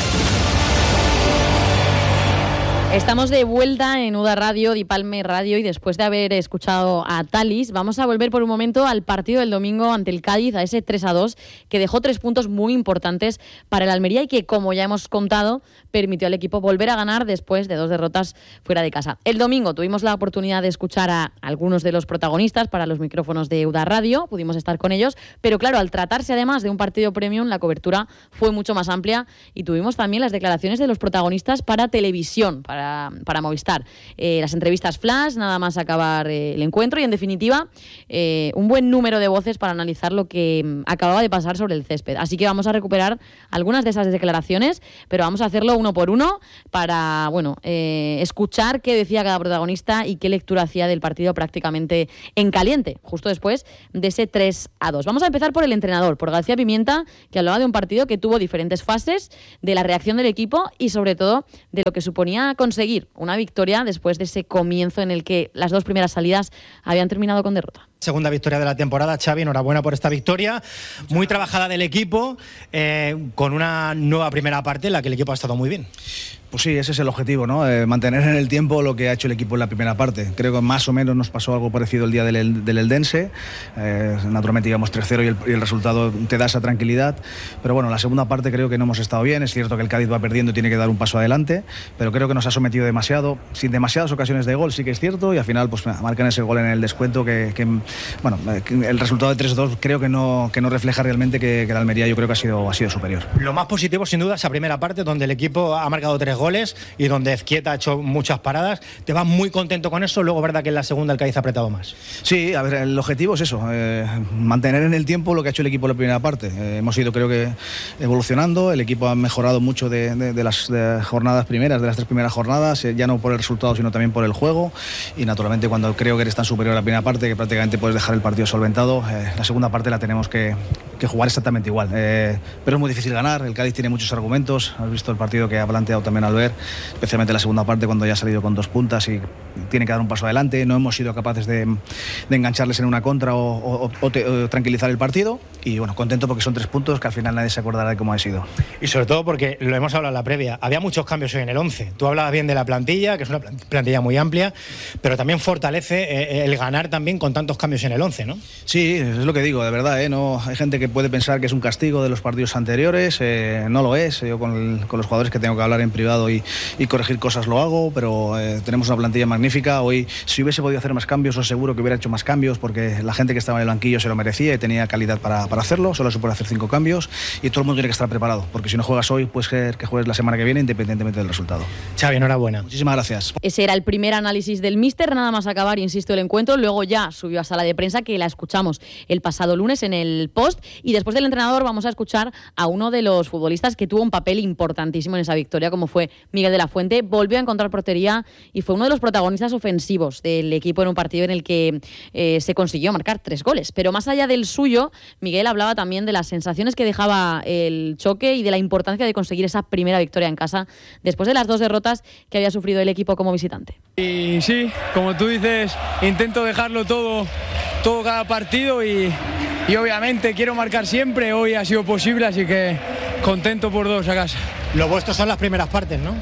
Estamos de vuelta en U D A Radio, Dipalme Radio, y después de haber escuchado a Talis, vamos a volver por un momento al partido del domingo ante el Cádiz, a ese tres a dos, que dejó tres puntos muy importantes para el Almería y que, como ya hemos contado, permitió al equipo volver a ganar después de dos derrotas fuera de casa. El domingo tuvimos la oportunidad de escuchar a algunos de los protagonistas para los micrófonos de U D A Radio, pudimos estar con ellos, pero claro, al tratarse además de un partido premium, la cobertura fue mucho más amplia y tuvimos también las declaraciones de los protagonistas para televisión, para para, para Movistar. Eh, las entrevistas flash, nada más acabar eh, el encuentro y, en definitiva, eh, un buen número de voces para analizar lo que mm, acababa de pasar sobre el césped. Así que vamos a recuperar algunas de esas declaraciones, pero vamos a hacerlo uno por uno para, bueno, eh, escuchar qué decía cada protagonista y qué lectura hacía del partido prácticamente en caliente, justo después de ese tres a dos. Vamos a empezar por el entrenador, por García Pimienta, que hablaba de un partido que tuvo diferentes fases, de la reacción del equipo y sobre todo de lo que suponía conseguir una victoria después de ese comienzo en el que las dos primeras salidas habían terminado con derrota. Segunda victoria de la temporada, Xavi, enhorabuena por esta victoria. Muy trabajada del equipo, eh, con una nueva primera parte en la que el equipo ha estado muy bien. Pues sí, ese es el objetivo, ¿no? Eh, mantener en el tiempo lo que ha hecho el equipo en la primera parte. Creo que más o menos nos pasó algo parecido el día del, del Eldense. Eh, naturalmente íbamos tres cero y el, y el resultado te da esa tranquilidad. Pero bueno, la segunda parte creo que no hemos estado bien. Es cierto que el Cádiz va perdiendo y tiene que dar un paso adelante, pero creo que nos ha sometido demasiado, sin demasiadas ocasiones de gol, sí que es cierto, y al final pues marcan ese gol en el descuento que, que bueno, que el resultado de tres dos creo que no, que no refleja realmente que, que la Almería yo creo que ha sido, ha sido superior. Lo más positivo sin duda esa primera parte donde el equipo ha marcado tres goles goles y donde Ezquieta ha hecho muchas paradas. ¿Te vas muy contento con eso? Luego, verdad que en la segunda el Cádiz ha apretado más. Sí, a ver, el objetivo es eso, eh, mantener en el tiempo lo que ha hecho el equipo en la primera parte. Eh, hemos ido, creo que, evolucionando. El equipo ha mejorado mucho de, de, de las de jornadas primeras, de las tres primeras jornadas, eh, ya no por el resultado, sino también por el juego. Y naturalmente, cuando creo que eres tan superior a la primera parte, que prácticamente puedes dejar el partido solventado, eh, la segunda parte la tenemos que, que jugar exactamente igual. Eh, pero es muy difícil ganar. El Cádiz tiene muchos argumentos. Has visto el partido que ha planteado también Albert, especialmente la segunda parte, cuando ya ha salido con dos puntas y tiene que dar un paso adelante. No hemos sido capaces de, de engancharles en una contra o, o, o, te, o tranquilizar el partido. Y bueno, contento porque son tres puntos que al final nadie se acordará de cómo ha sido. Y sobre todo porque lo hemos hablado en la previa, había muchos cambios hoy en el once. Tú hablabas bien de la plantilla, que es una plantilla muy amplia, pero también fortalece el ganar también con tantos cambios en el once, ¿no? Sí, es lo que digo, de verdad, ¿eh? No, hay gente que puede pensar que es un castigo de los partidos anteriores, eh, no lo es. Yo con, el, con los jugadores que tengo que hablar en privado y, y corregir cosas lo hago, pero eh, tenemos una plantilla magnífica. Hoy, si hubiese podido hacer más cambios, os seguro que hubiera hecho más cambios, porque la gente que estaba en el banquillo se lo merecía y tenía calidad para, para hacerlo. Solo se puede hacer cinco cambios y todo el mundo tiene que estar preparado, porque si no juegas hoy, puede ser que juegues la semana que viene, independientemente del resultado. Xavi, enhorabuena. Muchísimas gracias. Ese era el primer análisis del míster, nada más acabar, insisto, el encuentro. Luego ya subió a sala de prensa, que la escuchamos el pasado lunes en el post, y después del entrenador vamos a escuchar a uno de los futbolistas que tuvo un papel importantísimo en esa victoria, como fue Miguel de la Fuente. Volvió a encontrar portería y fue uno de los protagonistas ofensivos del equipo en un partido en el que eh, se consiguió marcar tres goles. Pero más allá del suyo, Miguel hablaba también de las sensaciones que dejaba el choque y de la importancia de conseguir esa primera victoria en casa después de las dos derrotas que había sufrido el equipo como visitante. Y sí, como tú dices, intento dejarlo todo, todo cada partido y, y obviamente quiero marcar siempre. Hoy ha sido posible, así que contento por dos a casa. Lo vuestro son las primeras partes, ¿no?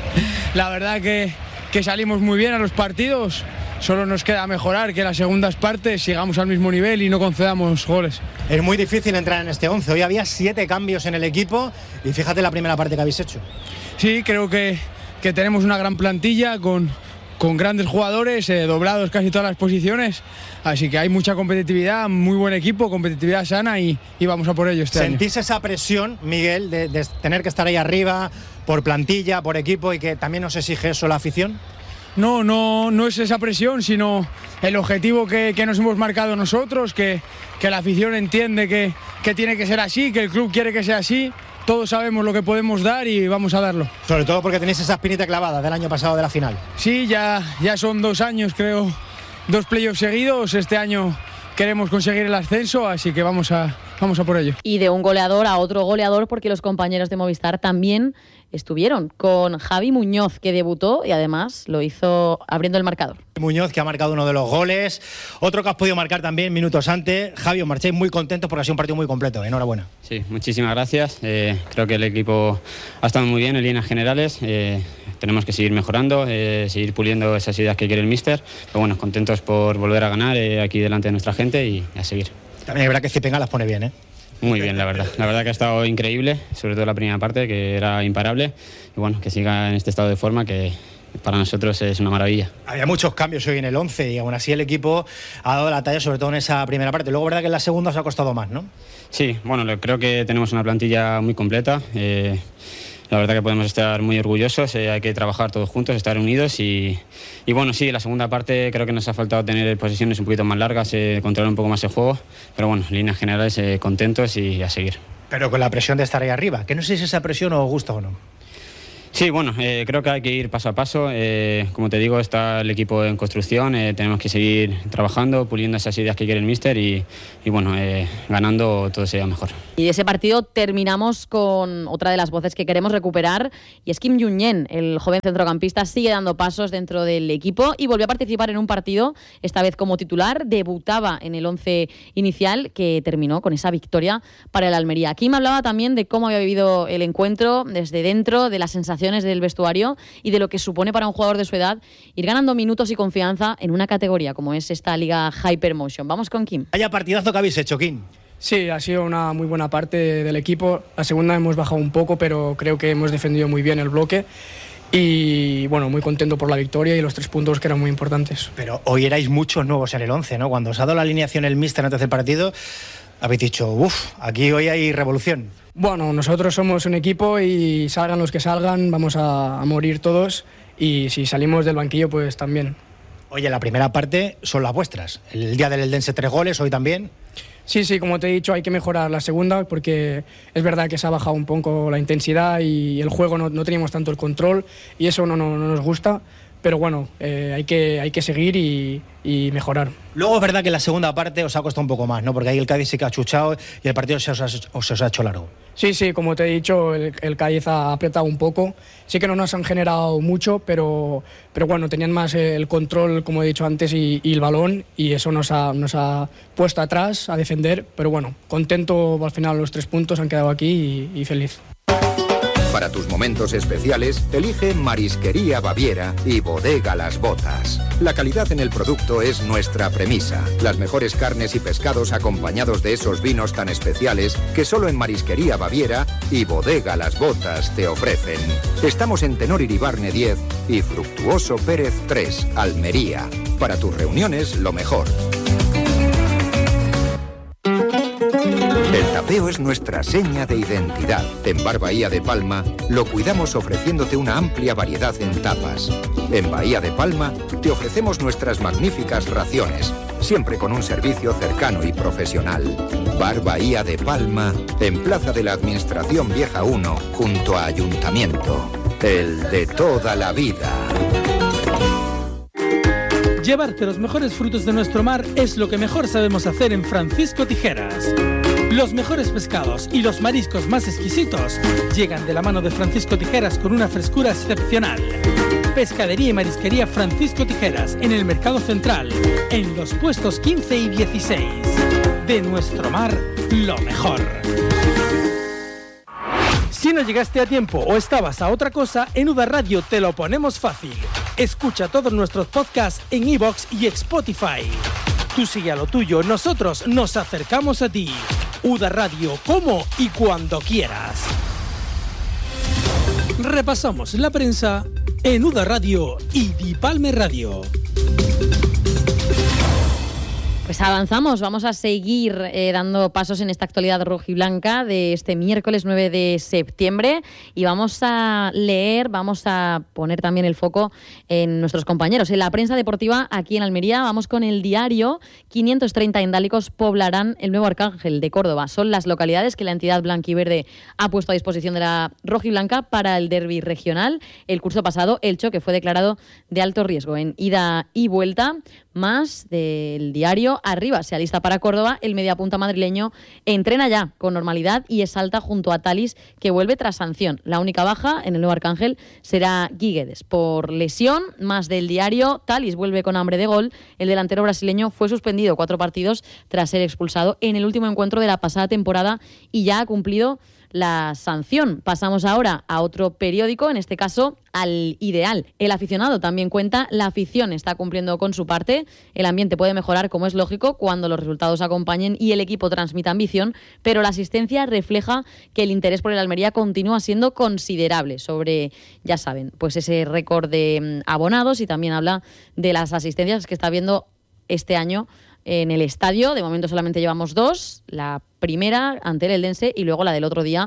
La verdad que, que salimos muy bien a los partidos. Solo nos queda mejorar, que las segundas partes sigamos al mismo nivel y no concedamos goles. Es muy difícil entrar en este once. Hoy había siete cambios en el equipo y fíjate la primera parte que habéis hecho. Sí, creo que, que tenemos una gran plantilla con, con grandes jugadores, eh, doblados casi todas las posiciones. Así que hay mucha competitividad, muy buen equipo, competitividad sana y, y vamos a por ello este año. ¿Sentís esa presión, Miguel, de, de tener que estar ahí arriba por plantilla, por equipo y que también nos exige eso la afición? No, no, no es esa presión, sino el objetivo que, que nos hemos marcado nosotros, que, que la afición entiende que, que tiene que ser así, que el club quiere que sea así. Todos sabemos lo que podemos dar y vamos a darlo. Sobre todo porque tenéis esa espinita clavada del año pasado de la final. Sí, ya, ya son dos años, creo, dos playoffs seguidos. Este año queremos conseguir el ascenso, así que vamos a, vamos a por ello. Y de un goleador a otro goleador, porque los compañeros de Movistar también estuvieron con Javi Muñoz, que debutó y además lo hizo abriendo el marcador. Muñoz, que ha marcado uno de los goles, otro que has podido marcar también minutos antes. Javi, os marcháis muy contentos porque ha sido un partido muy completo. Enhorabuena. Sí, muchísimas gracias. Eh, creo que el equipo ha estado muy bien en líneas generales. Eh, tenemos que seguir mejorando, eh, seguir puliendo esas ideas que quiere el míster. Pero bueno, contentos por volver a ganar eh, aquí delante de nuestra gente y a seguir. También es verdad que Zipenga las pone bien, ¿eh? Muy bien, la verdad. La verdad que ha estado increíble, sobre todo la primera parte, que era imparable. Y bueno, que siga en este estado de forma, que para nosotros es una maravilla. Había muchos cambios hoy en el once y aún así el equipo ha dado la talla, sobre todo en esa primera parte. Luego, verdad que en la segunda os ha costado más, ¿no? Sí, bueno, creo que tenemos una plantilla muy completa. Eh, la verdad que podemos estar muy orgullosos, eh, hay que trabajar todos juntos, estar unidos y, y bueno, sí, la segunda parte creo que nos ha faltado tener posesiones un poquito más largas, eh, controlar un poco más el juego, pero bueno, en líneas generales eh, contentos y a seguir. Pero con la presión de estar ahí arriba, que no sé si esa presión os gusta o no. Sí, bueno, eh, creo que hay que ir paso a paso. Eh, como te digo, está el equipo en construcción. Eh, tenemos que seguir trabajando, puliendo esas ideas que quiere el míster y, y bueno, eh, ganando todo sería mejor. Y de ese partido terminamos con otra de las voces que queremos recuperar y es Kim Jung-yen, el joven centrocampista, sigue dando pasos dentro del equipo y volvió a participar en un partido, esta vez como titular, debutaba en el once inicial que terminó con esa victoria para el Almería. Kim hablaba también de cómo había vivido el encuentro desde dentro, de las sensaciones del vestuario y de lo que supone para un jugador de su edad ir ganando minutos y confianza en una categoría como es esta liga Hypermotion. Vamos con Kim. Vaya partidazo que habéis hecho, Kim. Sí, ha sido una muy buena parte del equipo. La segunda hemos bajado un poco, pero creo que hemos defendido muy bien el bloque. Y bueno, muy contento por la victoria y los tres puntos que eran muy importantes. Pero hoy erais muchos nuevos en el once, ¿no? Cuando os ha dado la alineación el míster antes del partido, habéis dicho, uff, aquí hoy hay revolución. Bueno, nosotros somos un equipo y salgan los que salgan, vamos a, a morir todos y si salimos del banquillo, pues también. Oye, la primera parte son las vuestras. El día del Eldense tres goles, hoy también. Sí, sí, como te he dicho, hay que mejorar la segunda porque es verdad que se ha bajado un poco la intensidad y el juego no, no teníamos tanto el control y eso no, no, no nos gusta. Pero bueno, eh, hay, que, hay que seguir y, y mejorar. Luego es verdad que la segunda parte os ha costado un poco más, ¿no? Porque ahí el Cádiz sí que ha chuchado y el partido se os ha, se os ha hecho largo. Sí, sí, como te he dicho, el, el Cádiz ha apretado un poco. Sí que no nos han generado mucho, pero, pero bueno, tenían más el control, como he dicho antes, y, y el balón, y eso nos ha, nos ha puesto atrás a defender. Pero bueno, contento al final, los tres puntos han quedado aquí y, y feliz. Para tus momentos especiales, elige Marisquería Baviera y Bodega Las Botas. La calidad en el producto es nuestra premisa. Las mejores carnes y pescados acompañados de esos vinos tan especiales que solo en Marisquería Baviera y Bodega Las Botas te ofrecen. Estamos en Tenor Iribarne diez y Fructuoso Pérez tres, Almería. Para tus reuniones, lo mejor. El tapeo es nuestra seña de identidad. En Bar Bahía de Palma lo cuidamos ofreciéndote una amplia variedad en tapas. En Bahía de Palma te ofrecemos nuestras magníficas raciones, siempre con un servicio cercano y profesional. Bar Bahía de Palma, en Plaza de la Administración Vieja uno, junto a Ayuntamiento. El de toda la vida. Llevarte los mejores frutos de nuestro mar es lo que mejor sabemos hacer en Francisco Tijeras. Los mejores pescados y los mariscos más exquisitos llegan de la mano de Francisco Tijeras con una frescura excepcional. Pescadería y marisquería Francisco Tijeras en el Mercado Central, en los puestos quince y dieciséis. De nuestro mar, lo mejor. Si no llegaste a tiempo o estabas a otra cosa, en U D A Radio te lo ponemos fácil. Escucha todos nuestros podcasts en iVoox y Spotify. Tú sigue a lo tuyo, nosotros nos acercamos a ti. U D A Radio, como y cuando quieras. Repasamos la prensa en U D A Radio y Dipalme Radio. Pues avanzamos, vamos a seguir eh, dando pasos en esta actualidad rojiblanca de este miércoles nueve de septiembre y vamos a leer, vamos a poner también el foco en nuestros compañeros. En la prensa deportiva aquí en Almería vamos con el diario. quinientos treinta indálicos poblarán el nuevo Arcángel de Córdoba. Son las localidades que la entidad blanquiverde ha puesto a disposición de la rojiblanca para el derbi regional. El curso pasado, el choque fue declarado de alto riesgo en ida y vuelta. Más del diario. Arriba se alista para Córdoba. El mediapunta madrileño entrena ya con normalidad y es alta junto a Talis, que vuelve tras sanción. La única baja en el nuevo Arcángel será Guíguedes por lesión. Más del diario. Talis vuelve con hambre de gol. El delantero brasileño fue suspendido cuatro partidos tras ser expulsado en el último encuentro de la pasada temporada y ya ha cumplido la sanción. Pasamos ahora a otro periódico, en este caso al Ideal. El aficionado también cuenta, la afición está cumpliendo con su parte, el ambiente puede mejorar, como es lógico, cuando los resultados acompañen y el equipo transmita ambición, pero la asistencia refleja que el interés por el Almería continúa siendo considerable sobre, ya saben, pues ese récord de abonados y también habla de las asistencias que está habiendo este año en el estadio. De momento solamente llevamos dos, la primera ante el Eldense y luego la del otro día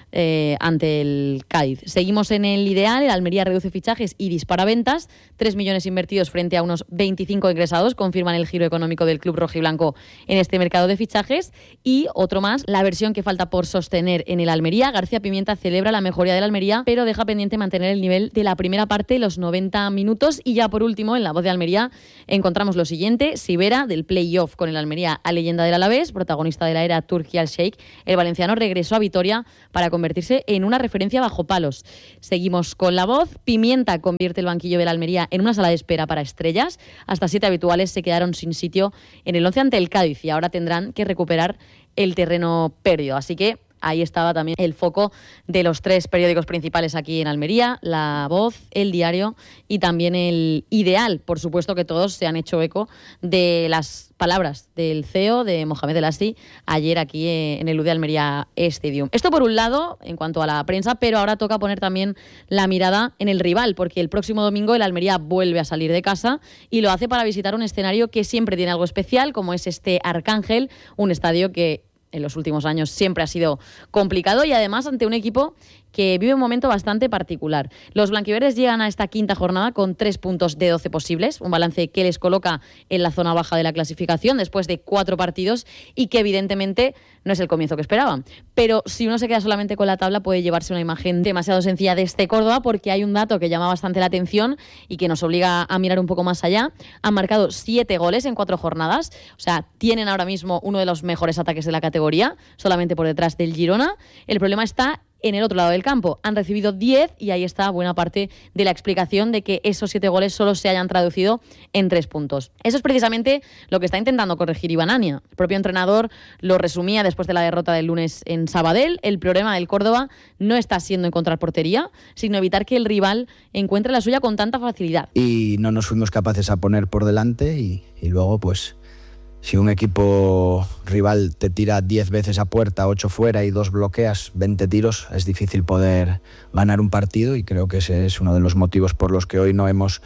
eh, ante el Cádiz. Seguimos en el ideal, el Almería reduce fichajes y dispara ventas, tres millones invertidos frente a unos veinticinco ingresados, confirman el giro económico del club rojiblanco en este mercado de fichajes. Y otro más, la versión que falta por sostener en el Almería. García Pimienta celebra la mejoría del Almería, pero deja pendiente mantener el nivel de la primera parte, los noventa minutos. Y ya por último, en La Voz de Almería, encontramos lo siguiente: Sivera, del play-off con el Almería a leyenda del Alavés, protagonista de la era Turki al Sheikh, el valenciano regresó a Vitoria para convertirse en una referencia bajo palos. Seguimos con La Voz. Pimienta convierte el banquillo del Almería en una sala de espera para estrellas. Hasta siete habituales se quedaron sin sitio en el once ante el Cádiz y ahora tendrán que recuperar el terreno perdido. Así que ahí estaba también el foco de los tres periódicos principales aquí en Almería: La Voz, El Diario y también El Ideal. Por supuesto que todos se han hecho eco de las palabras del C E O, de Mohamed El Assi, ayer aquí en el U D Almería Stadium. Esto por un lado, en cuanto a la prensa, pero ahora toca poner también la mirada en el rival, porque el próximo domingo el Almería vuelve a salir de casa y lo hace para visitar un escenario que siempre tiene algo especial, como es este Arcángel, un estadio que en los últimos años siempre ha sido complicado y además ante un equipo que vive un momento bastante particular. Los blanquiverdes llegan a esta quinta jornada con tres puntos de doce posibles, un balance que les coloca en la zona baja de la clasificación después de cuatro partidos y que evidentemente no es el comienzo que esperaban. Pero si uno se queda solamente con la tabla puede llevarse una imagen demasiado sencilla de este Córdoba, porque hay un dato que llama bastante la atención y que nos obliga a mirar un poco más allá. Han marcado siete goles en cuatro jornadas, o sea, tienen ahora mismo uno de los mejores ataques de la categoría, solamente por detrás del Girona. El problema está en el otro lado del campo. Han recibido diez y ahí está buena parte de la explicación de que esos siete goles solo se hayan traducido en tres puntos. Eso es precisamente lo que está intentando corregir Iván Ania. El propio entrenador lo resumía después de la derrota del lunes en Sabadell. El problema del Córdoba no está siendo encontrar portería, sino evitar que el rival encuentre la suya con tanta facilidad. Y no nos fuimos capaces a poner por delante y, y luego pues si un equipo rival te tira diez veces a puerta, ocho fuera y dos bloqueas, veinte tiros, es difícil poder ganar un partido y creo que ese es uno de los motivos por los que hoy no hemos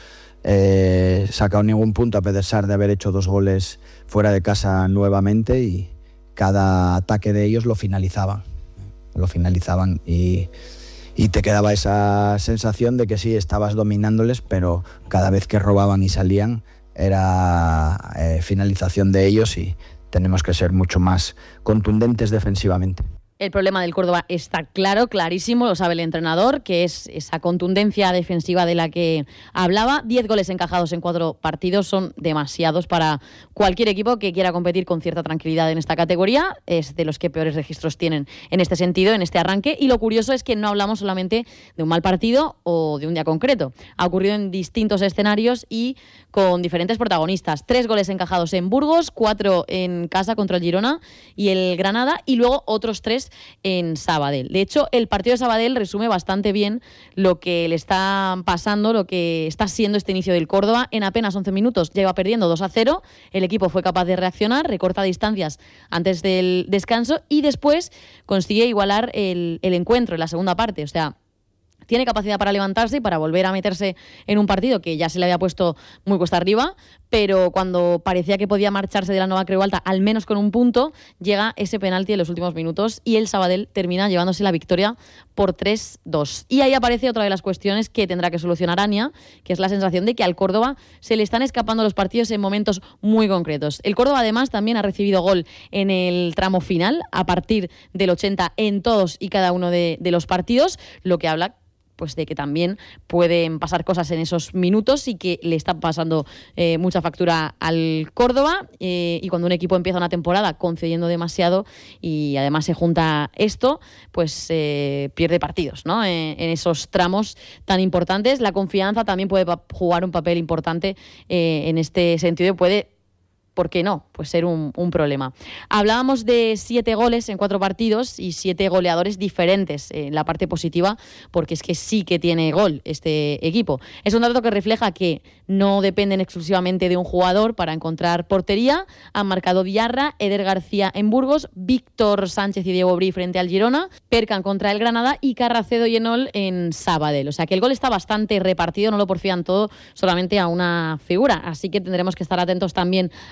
eh, sacado ningún punto a pesar de haber hecho dos goles fuera de casa nuevamente y cada ataque de ellos lo finalizaban, lo finalizaban y, y te quedaba esa sensación de que sí, estabas dominándoles, pero cada vez que robaban y salían era eh, finalización de ellos y tenemos que ser mucho más contundentes defensivamente. El problema del Córdoba está claro, clarísimo, lo sabe el entrenador, que es esa contundencia defensiva de la que hablaba. Diez goles encajados en cuatro partidos son demasiados para cualquier equipo que quiera competir con cierta tranquilidad en esta categoría. Es de los que peores registros tienen en este sentido, en este arranque. Y lo curioso es que no hablamos solamente de un mal partido o de un día concreto. Ha ocurrido en distintos escenarios y con diferentes protagonistas. Tres goles encajados en Burgos, cuatro en casa contra el Girona y el Granada, y luego otros tres en Sabadell. De hecho, el partido de Sabadell resume bastante bien lo que le está pasando, lo que está siendo este inicio del Córdoba. En apenas once minutos lleva perdiendo dos a cero. El equipo fue capaz de reaccionar, recorta distancias antes del descanso y después consigue igualar el, el encuentro en la segunda parte. O sea, tiene capacidad para levantarse y para volver a meterse en un partido que ya se le había puesto muy cuesta arriba, pero cuando parecía que podía marcharse de la Nova Creu Alta, al menos con un punto, llega ese penalti en los últimos minutos y el Sabadell termina llevándose la victoria por tres dos. Y ahí aparece otra de las cuestiones que tendrá que solucionar Ania, que es la sensación de que al Córdoba se le están escapando los partidos en momentos muy concretos. El Córdoba además también ha recibido gol en el tramo final, a partir del ochenta en todos y cada uno de, de los partidos, lo que habla pues de que también pueden pasar cosas en esos minutos y que le está pasando eh, mucha factura al Córdoba eh, y cuando un equipo empieza una temporada concediendo demasiado y además se junta esto, pues eh, pierde partidos, ¿no? Eh, en esos tramos tan importantes. La confianza también puede pa- jugar un papel importante eh, en este sentido y puede, ¿por qué no?, pues ser un, un problema. Hablábamos de siete goles en cuatro partidos y siete goleadores diferentes en la parte positiva, porque es que sí que tiene gol este equipo. Es un dato que refleja que no dependen exclusivamente de un jugador para encontrar portería. Han marcado Diarra, Eder García en Burgos, Víctor Sánchez y Diego Brí frente al Girona, Perkan contra el Granada y Carracedo y Enol en Sabadell. O sea que el gol está bastante repartido, no lo porfían todo solamente a una figura. Así que tendremos que estar atentos también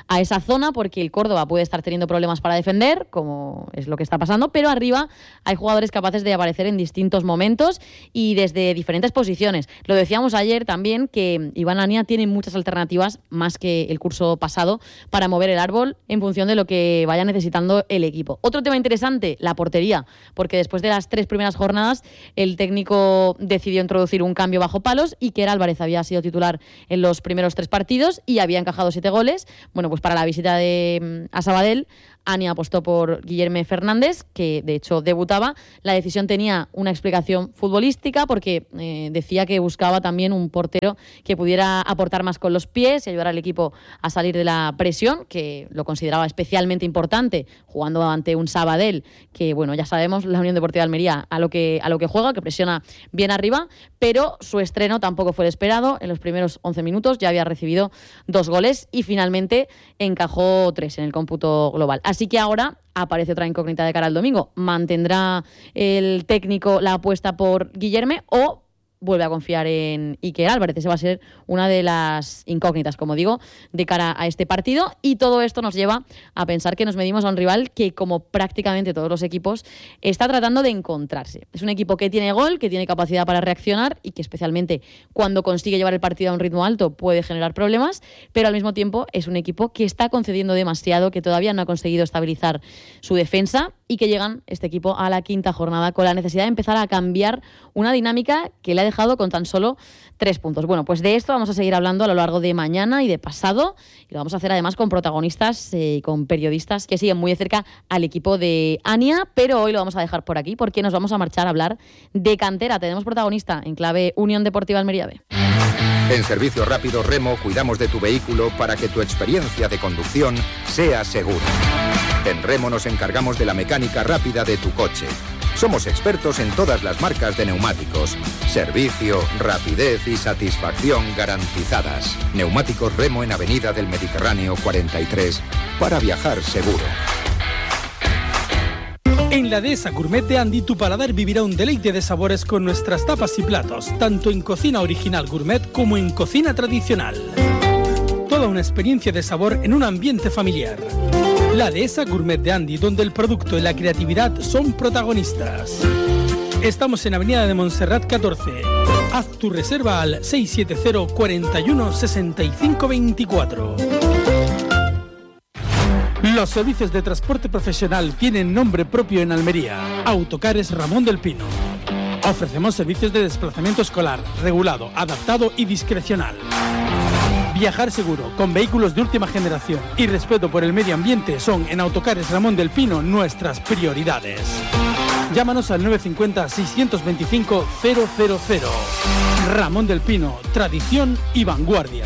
a esa zona, porque el Córdoba puede estar teniendo problemas para defender, como es lo que está pasando, pero arriba hay jugadores capaces de aparecer en distintos momentos y desde diferentes posiciones. Lo decíamos ayer también, que Iván Ania tiene muchas alternativas, más que el curso pasado, para mover el árbol en función de lo que vaya necesitando el equipo. Otro tema interesante, la portería, porque después de las tres primeras jornadas el técnico decidió introducir un cambio bajo palos. Iker Álvarez había sido titular en los primeros tres partidos y había encajado siete goles. Bueno, pues para la visita de a Sabadell, Ania apostó por Guillerme Fernández, que de hecho debutaba. La decisión tenía una explicación futbolística, porque eh, decía que buscaba también un portero que pudiera aportar más con los pies y ayudar al equipo a salir de la presión, que lo consideraba especialmente importante jugando ante un Sabadell, que bueno, ya sabemos, la Unión Deportiva de Almería a lo que, a lo que juega, que presiona bien arriba, pero su estreno tampoco fue el esperado. En los primeros once minutos ya había recibido dos goles y finalmente encajó tres en el cómputo global. Así que ahora aparece otra incógnita de cara al domingo. ¿Mantendrá el técnico la apuesta por Guillerme o vuelve a confiar en Iker Álvarez? Esa va a ser una de las incógnitas, como digo, de cara a este partido. Y todo esto nos lleva a pensar que nos medimos a un rival que, como prácticamente todos los equipos, está tratando de encontrarse. Es un equipo que tiene gol, que tiene capacidad para reaccionar y que, especialmente cuando consigue llevar el partido a un ritmo alto, puede generar problemas, pero al mismo tiempo es un equipo que está concediendo demasiado, que todavía no ha conseguido estabilizar su defensa y que llegan este equipo a la quinta jornada con la necesidad de empezar a cambiar una dinámica que le ha dejado con tan solo tres puntos. Bueno, pues de esto vamos a seguir hablando a lo largo de mañana y de pasado, y lo vamos a hacer además con protagonistas y eh, con periodistas que siguen muy de cerca al equipo de Ania, pero hoy lo vamos a dejar por aquí porque nos vamos a marchar a hablar de cantera. Tenemos protagonista en clave Unión Deportiva Almería B. En Servicio Rápido Remo cuidamos de tu vehículo para que tu experiencia de conducción sea segura. En Remo nos encargamos de la mecánica rápida de tu coche. Somos expertos en todas las marcas de neumáticos. Servicio, rapidez y satisfacción garantizadas. Neumáticos Remo en Avenida del Mediterráneo cuarenta y tres, para viajar seguro. En la Dehesa Gourmet de Andy, tu paladar vivirá un deleite de sabores con nuestras tapas y platos, tanto en cocina original gourmet como en cocina tradicional. Toda una experiencia de sabor en un ambiente familiar. La Dehesa Gourmet de Andy, donde el producto y la creatividad son protagonistas. Estamos en Avenida de Montserrat catorce. Haz tu reserva al seis siete cero, cuatro uno, seis cinco dos cuatro. Los servicios de transporte profesional tienen nombre propio en Almería. Autocares Ramón del Pino. Ofrecemos servicios de desplazamiento escolar, regulado, adaptado y discrecional. Viajar seguro, con vehículos de última generación y respeto por el medio ambiente son en Autocares Ramón del Pino nuestras prioridades. Llámanos al nueve cinco cero, seis dos cinco, cero cero cero. Ramón del Pino, tradición y vanguardia.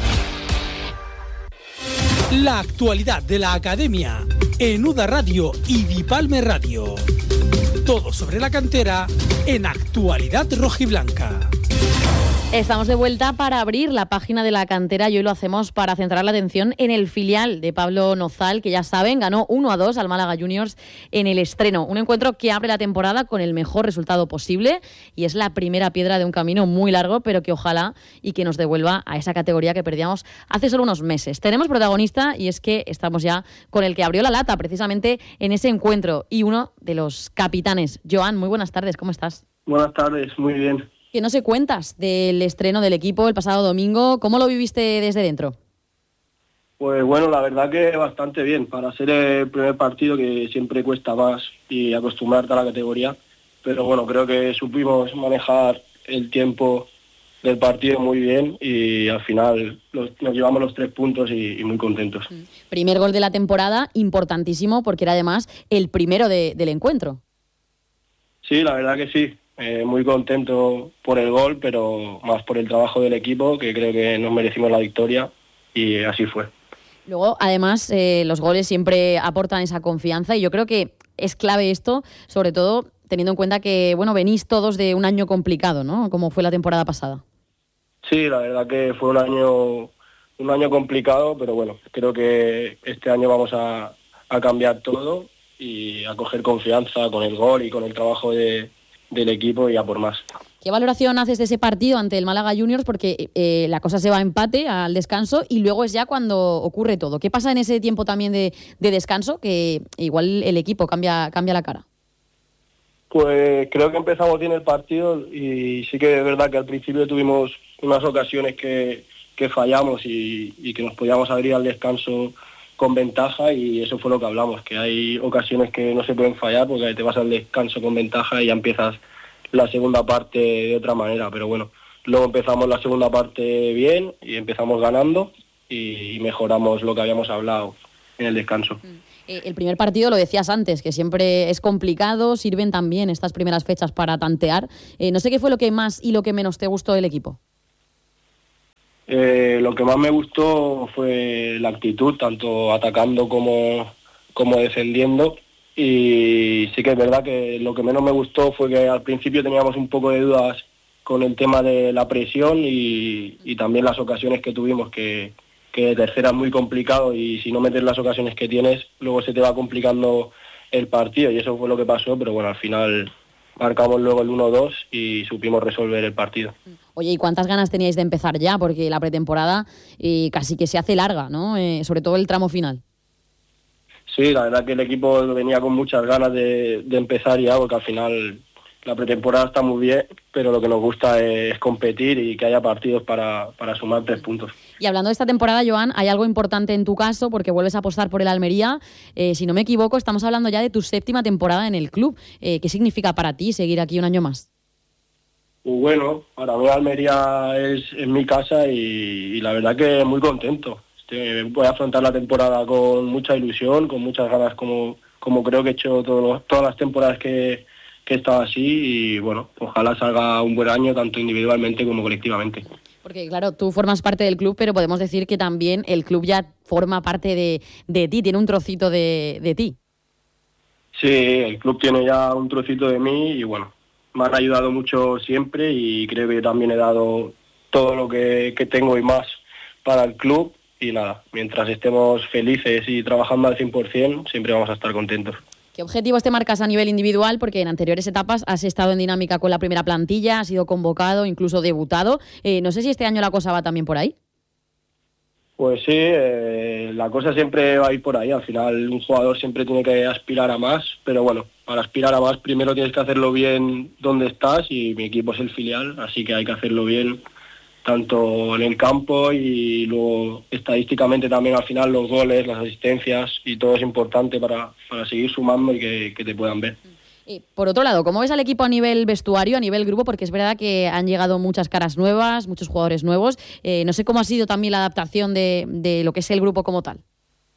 La actualidad de la academia en Uda Radio y Dipalme Radio. Todo sobre la cantera en Actualidad Rojiblanca. Estamos de vuelta para abrir la página de la cantera y hoy lo hacemos para centrar la atención en el filial de Pablo Nozal, que ya saben, ganó uno a dos al Málaga Juniors en el estreno. Un encuentro que abre la temporada con el mejor resultado posible y es la primera piedra de un camino muy largo, pero que ojalá y que nos devuelva a esa categoría que perdíamos hace solo unos meses. Tenemos protagonista y es que estamos ya con el que abrió la lata precisamente en ese encuentro y uno de los capitanes. Joan, muy buenas tardes, ¿cómo estás? Buenas tardes, muy bien. ¿Qué no se cuentas del estreno del equipo el pasado domingo? ¿Cómo lo viviste desde dentro? Pues bueno, la verdad que bastante bien. Para ser el primer partido, que siempre cuesta más y acostumbrarte a la categoría. Pero bueno, creo que supimos manejar el tiempo del partido muy bien y al final los, nos llevamos los tres puntos y, y muy contentos. Primer gol de la temporada, importantísimo porque era además el primero de, del encuentro. Sí, la verdad que sí. Eh, muy contento por el gol, pero más por el trabajo del equipo, que creo que nos merecimos la victoria y así fue. Luego, además, eh, los goles siempre aportan esa confianza y yo creo que es clave esto, sobre todo teniendo en cuenta que, bueno, venís todos de un año complicado, ¿no? Como fue la temporada pasada. Sí, la verdad que fue un año un año complicado, pero bueno, creo que este año vamos a, a cambiar todo y a coger confianza con el gol y con el trabajo de del equipo y a por más. ¿Qué valoración haces de ese partido ante el Málaga Juniors? Porque eh, la cosa se va a empate al descanso y luego es ya cuando ocurre todo. ¿Qué pasa en ese tiempo también de, de descanso? Que igual el equipo cambia, cambia la cara. Pues creo que empezamos bien el partido y sí que es verdad que al principio tuvimos unas ocasiones que, que fallamos y, y que nos podíamos abrir al descanso con ventaja, y eso fue lo que hablamos, que hay ocasiones que no se pueden fallar porque te vas al descanso con ventaja y ya empiezas la segunda parte de otra manera, pero bueno, luego empezamos la segunda parte bien y empezamos ganando y mejoramos lo que habíamos hablado en el descanso. Eh, el primer partido, lo decías antes, que siempre es complicado, sirven también estas primeras fechas para tantear. Eh, no sé qué fue lo que más y lo que menos te gustó del equipo. Eh, lo que más me gustó fue la actitud, tanto atacando como, como defendiendo. Y sí que es verdad que lo que menos me gustó fue que al principio teníamos un poco de dudas con el tema de la presión y, y también las ocasiones que tuvimos, que, que de tercera es muy complicado y si no metes las ocasiones que tienes, luego se te va complicando el partido, y eso fue lo que pasó, pero bueno, al final marcamos luego el uno dos y supimos resolver el partido. Oye, ¿y cuántas ganas teníais de empezar ya? Porque la pretemporada eh, casi que se hace larga, ¿no? Eh, sobre todo el tramo final. Sí, la verdad que el equipo venía con muchas ganas de, de empezar ya, porque al final la pretemporada está muy bien, pero lo que nos gusta es competir y que haya partidos para, para sumar tres puntos. Y hablando de esta temporada, Joan, hay algo importante en tu caso, porque vuelves a apostar por el Almería. Eh, si no me equivoco, estamos hablando ya de tu séptima temporada en el club. Eh, ¿Qué significa para ti seguir aquí un año más? Bueno, para mí Almería es, es mi casa y, y la verdad que muy contento. Este, voy a afrontar la temporada con mucha ilusión, con muchas ganas, como, como creo que he hecho todo, todas las temporadas que, que he estado así, y bueno, ojalá salga un buen año tanto individualmente como colectivamente. Porque claro, tú formas parte del club, pero podemos decir que también el club ya forma parte de, de ti, tiene un trocito de, de ti. Sí, el club tiene ya un trocito de mí y bueno, me han ayudado mucho siempre y creo que también he dado todo lo que, que tengo y más para el club. Y nada, mientras estemos felices y trabajando al cien por ciento, siempre vamos a estar contentos. ¿Qué objetivos te marcas a nivel individual? Porque en anteriores etapas has estado en dinámica con la primera plantilla, has sido convocado, incluso debutado. Eh, no sé si este año la cosa va también por ahí. Pues sí, eh, la cosa siempre va a ir por ahí. Al final un jugador siempre tiene que aspirar a más, pero bueno, para aspirar a más primero tienes que hacerlo bien donde estás, y mi equipo es el filial, así que hay que hacerlo bien tanto en el campo y luego estadísticamente también al final los goles, las asistencias y todo es importante para, para seguir sumando y que, que te puedan ver. Eh, por otro lado, ¿cómo ves al equipo a nivel vestuario, a nivel grupo? Porque es verdad que han llegado muchas caras nuevas, muchos jugadores nuevos. Eh, no sé cómo ha sido también la adaptación de, de lo que es el grupo como tal.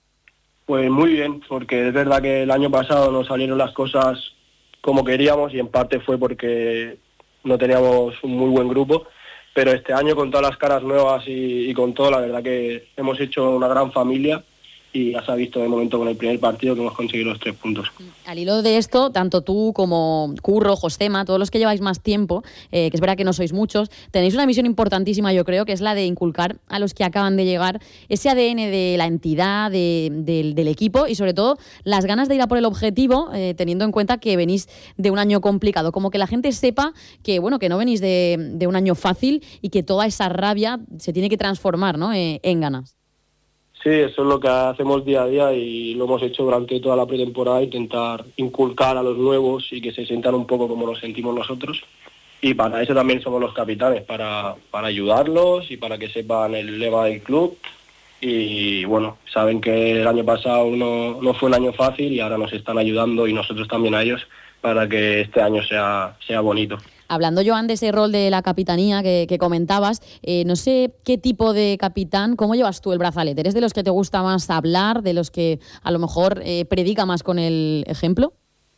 Pues muy bien, porque es verdad que el año pasado no salieron las cosas como queríamos y en parte fue porque no teníamos un muy buen grupo. Pero este año con todas las caras nuevas y, y con todo, la verdad que hemos hecho una gran familia y ya se ha visto de momento con el primer partido que hemos conseguido los tres puntos. Al hilo de esto, tanto tú como Curro, Josema, todos los que lleváis más tiempo, eh, que es verdad que no sois muchos, tenéis una misión importantísima, yo creo, que es la de inculcar a los que acaban de llegar ese A D N de la entidad, de, de, del equipo y sobre todo las ganas de ir a por el objetivo, eh, teniendo en cuenta que venís de un año complicado. Como que la gente sepa que, bueno, que no venís de, de un año fácil y que toda esa rabia se tiene que transformar, ¿no?, eh, en ganas. Sí, eso es lo que hacemos día a día y lo hemos hecho durante toda la pretemporada, intentar inculcar a los nuevos y que se sientan un poco como nos sentimos nosotros. Y para eso también somos los capitanes, para, para ayudarlos y para que sepan el lema del club. Y bueno, saben que el año pasado no, no fue un año fácil y ahora nos están ayudando y nosotros también a ellos para que este año sea, sea bonito. Hablando, Joan, de ese rol de la capitanía que, que comentabas, eh, no sé qué tipo de capitán, ¿cómo llevas tú el brazalete? ¿Eres de los que te gusta más hablar, de los que a lo mejor eh, predica más con el ejemplo?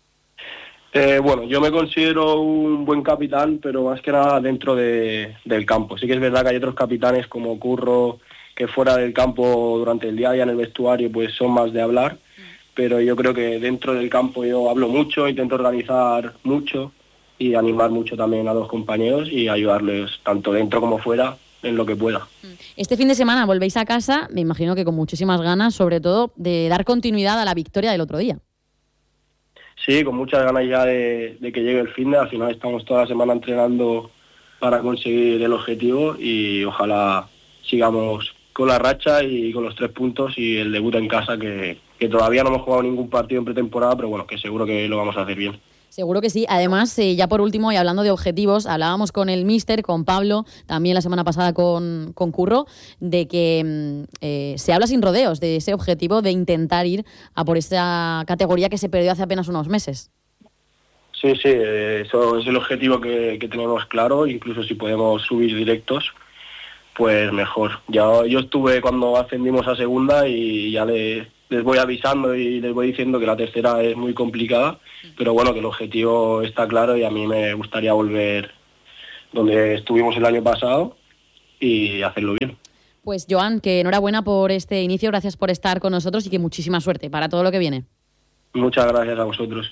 Eh, bueno, yo me considero un buen capitán, pero más que nada dentro de, del campo. Sí que es verdad que hay otros capitanes como Curro, que fuera del campo durante el día a día en el vestuario pues son más de hablar, pero yo creo que dentro del campo yo hablo mucho, intento organizar mucho y animar mucho también a los compañeros y ayudarles tanto dentro como fuera en lo que pueda. Este fin de semana volvéis a casa, me imagino que con muchísimas ganas, sobre todo de dar continuidad a la victoria del otro día. Sí, con muchas ganas ya de, de que llegue el fin de, al final estamos toda la semana entrenando para conseguir el objetivo y ojalá sigamos con la racha y con los tres puntos y el debut en casa, que, que todavía no hemos jugado ningún partido en pretemporada, pero bueno, que seguro que lo vamos a hacer bien. Seguro que sí. Además, eh, ya por último, y hablando de objetivos, hablábamos con el míster, con Pablo, también la semana pasada con, con Curro, de que eh, se habla sin rodeos de ese objetivo de intentar ir a por esa categoría que se perdió hace apenas unos meses. Sí, sí, eh, eso es el objetivo que, que tenemos claro, incluso si podemos subir directos, pues mejor. Ya, yo estuve cuando ascendimos a segunda y ya le, les voy avisando y les voy diciendo que la tercera es muy complicada, pero bueno, que el objetivo está claro y a mí me gustaría volver donde estuvimos el año pasado y hacerlo bien. Pues Joan, que enhorabuena por este inicio, gracias por estar con nosotros y que muchísima suerte para todo lo que viene. Muchas gracias a vosotros.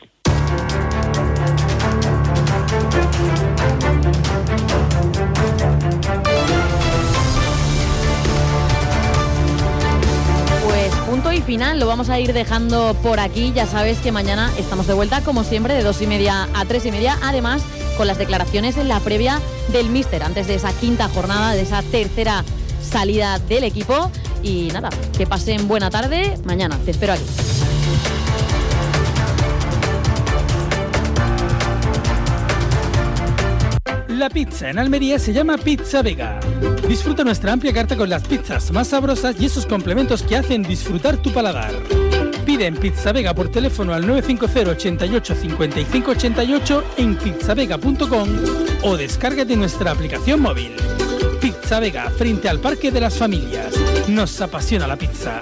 Punto y final, lo vamos a ir dejando por aquí. Ya sabes que mañana estamos de vuelta, como siempre, de dos y media a tres y media. Además, con las declaraciones en la previa del míster, antes de esa quinta jornada, de esa tercera salida del equipo. Y nada, que pasen buena tarde. Mañana te espero aquí. La pizza en Almería se llama Pizza Vega. Disfruta nuestra amplia carta con las pizzas más sabrosas y esos complementos que hacen disfrutar tu paladar. Pide en Pizza Vega por teléfono al nueve cinco cero ochenta y ocho cincuenta y cinco ochenta y ocho en pizzavega punto com o descárgate nuestra aplicación móvil. Pizza Vega, frente al Parque de las Familias. Nos apasiona la pizza.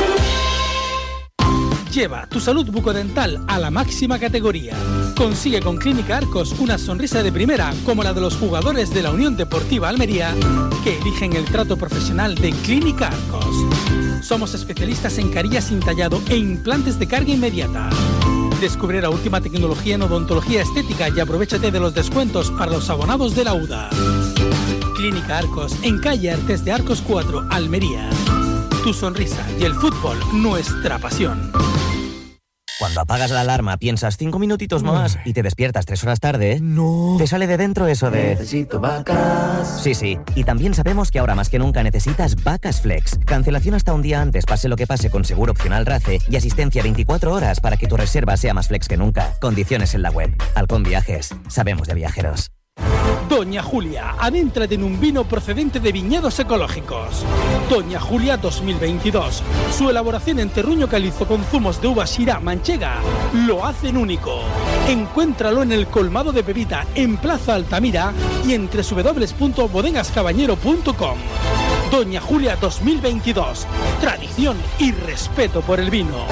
Lleva tu salud bucodental a la máxima categoría. Consigue con Clínica Arcos una sonrisa de primera como la de los jugadores de la Unión Deportiva Almería que eligen el trato profesional de Clínica Arcos. Somos especialistas en carillas sin tallado e implantes de carga inmediata. Descubre la última tecnología en odontología estética y aprovéchate de los descuentos para los abonados de la U D A. Clínica Arcos, en calle Artes de Arcos cuatro, Almería. Tu sonrisa y el fútbol, nuestra pasión. Cuando apagas la alarma piensas cinco minutitos más y te despiertas tres horas tarde, no. Te sale de dentro eso de... Necesito vacas. Sí, sí. Y también sabemos que ahora más que nunca necesitas Vacas Flex. Cancelación hasta un día antes, pase lo que pase, con seguro opcional RACE y asistencia veinticuatro horas para que tu reserva sea más flex que nunca. Condiciones en la web. Halcón Viajes. Sabemos de viajeros. Doña Julia, adéntrate en un vino procedente de viñedos ecológicos. Doña Julia dos mil veintidós. Su elaboración en terruño calizo con zumos de uva Syrah manchega lo hacen único. Encuéntralo en el colmado de Pepita, en Plaza Altamira y en doble u doble u doble u punto bodegas cabañero punto com. Doña Julia dos mil veintidós. Tradición y respeto por el vino.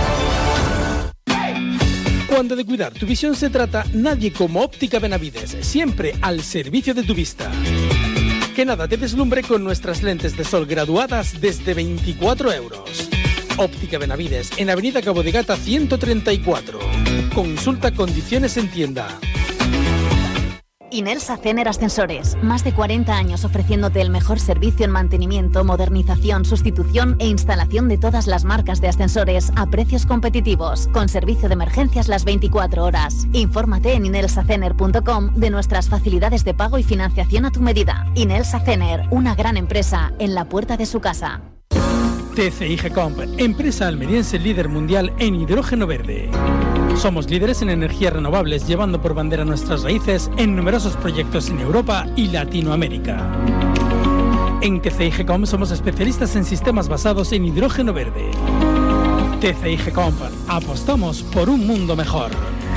Cuando de cuidar tu visión se trata, nadie como Óptica Benavides, siempre al servicio de tu vista. Que nada te deslumbre con nuestras lentes de sol graduadas desde veinticuatro euros. Óptica Benavides, en Avenida Cabo de Gata ciento treinta y cuatro. Consulta condiciones en tienda. Inelsa Cener Ascensores. Más de cuarenta años ofreciéndote el mejor servicio en mantenimiento, modernización, sustitución e instalación de todas las marcas de ascensores a precios competitivos, con servicio de emergencias las veinticuatro horas. Infórmate en inelsa cener punto com de nuestras facilidades de pago y financiación a tu medida. Inelsa Cener, una gran empresa en la puerta de su casa. T C I G-Comp, empresa almeriense líder mundial en hidrógeno verde. Somos líderes en energías renovables, llevando por bandera nuestras raíces en numerosos proyectos en Europa y Latinoamérica. En T C I G-Comp somos especialistas en sistemas basados en hidrógeno verde. T C I G-Comp, apostamos por un mundo mejor.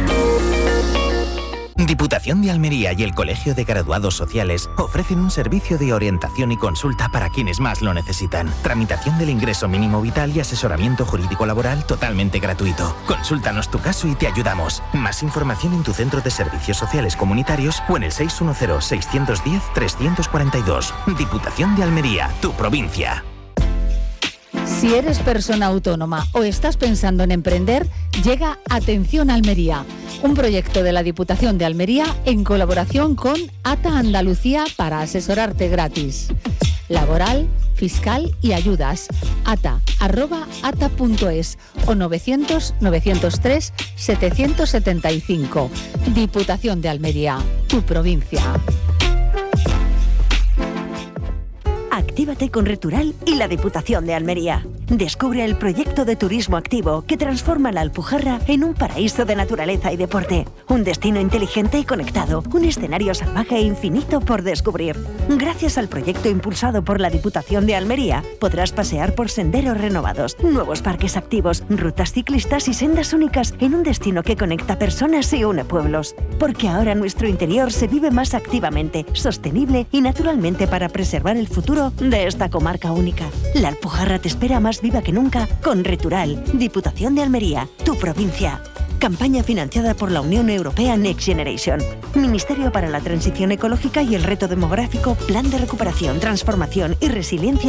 Diputación de Almería y el Colegio de Graduados Sociales ofrecen un servicio de orientación y consulta para quienes más lo necesitan. Tramitación del ingreso mínimo vital y asesoramiento jurídico laboral totalmente gratuito. Consúltanos tu caso y te ayudamos. Más información en tu centro de servicios sociales comunitarios o en el seis uno cero, seis uno cero, tres cuatro dos. Diputación de Almería, tu provincia. Si eres persona autónoma o estás pensando en emprender, llega Atención Almería, un proyecto de la Diputación de Almería en colaboración con A T A Andalucía para asesorarte gratis. laboral, fiscal y ayudas. ata arroba ata punto es o novecientos novecientos tres setecientos setenta y cinco. Diputación de Almería, tu provincia. Actívate con Retural y la Diputación de Almería. Descubre el proyecto de turismo activo que transforma la Alpujarra en un paraíso de naturaleza y deporte. Un destino inteligente y conectado. Un escenario salvaje e infinito por descubrir. Gracias al proyecto impulsado por la Diputación de Almería, podrás pasear por senderos renovados, nuevos parques activos, rutas ciclistas y sendas únicas en un destino que conecta personas y une pueblos. Porque ahora nuestro interior se vive más activamente, sostenible y naturalmente para preservar el futuro de esta comarca única. La Alpujarra te espera más viva que nunca con Retural, Diputación de Almería, tu provincia. Campaña financiada por la Unión Europea Next Generation. Ministerio para la Transición Ecológica y el Reto Demográfico, Plan de Recuperación, Transformación y Resiliencia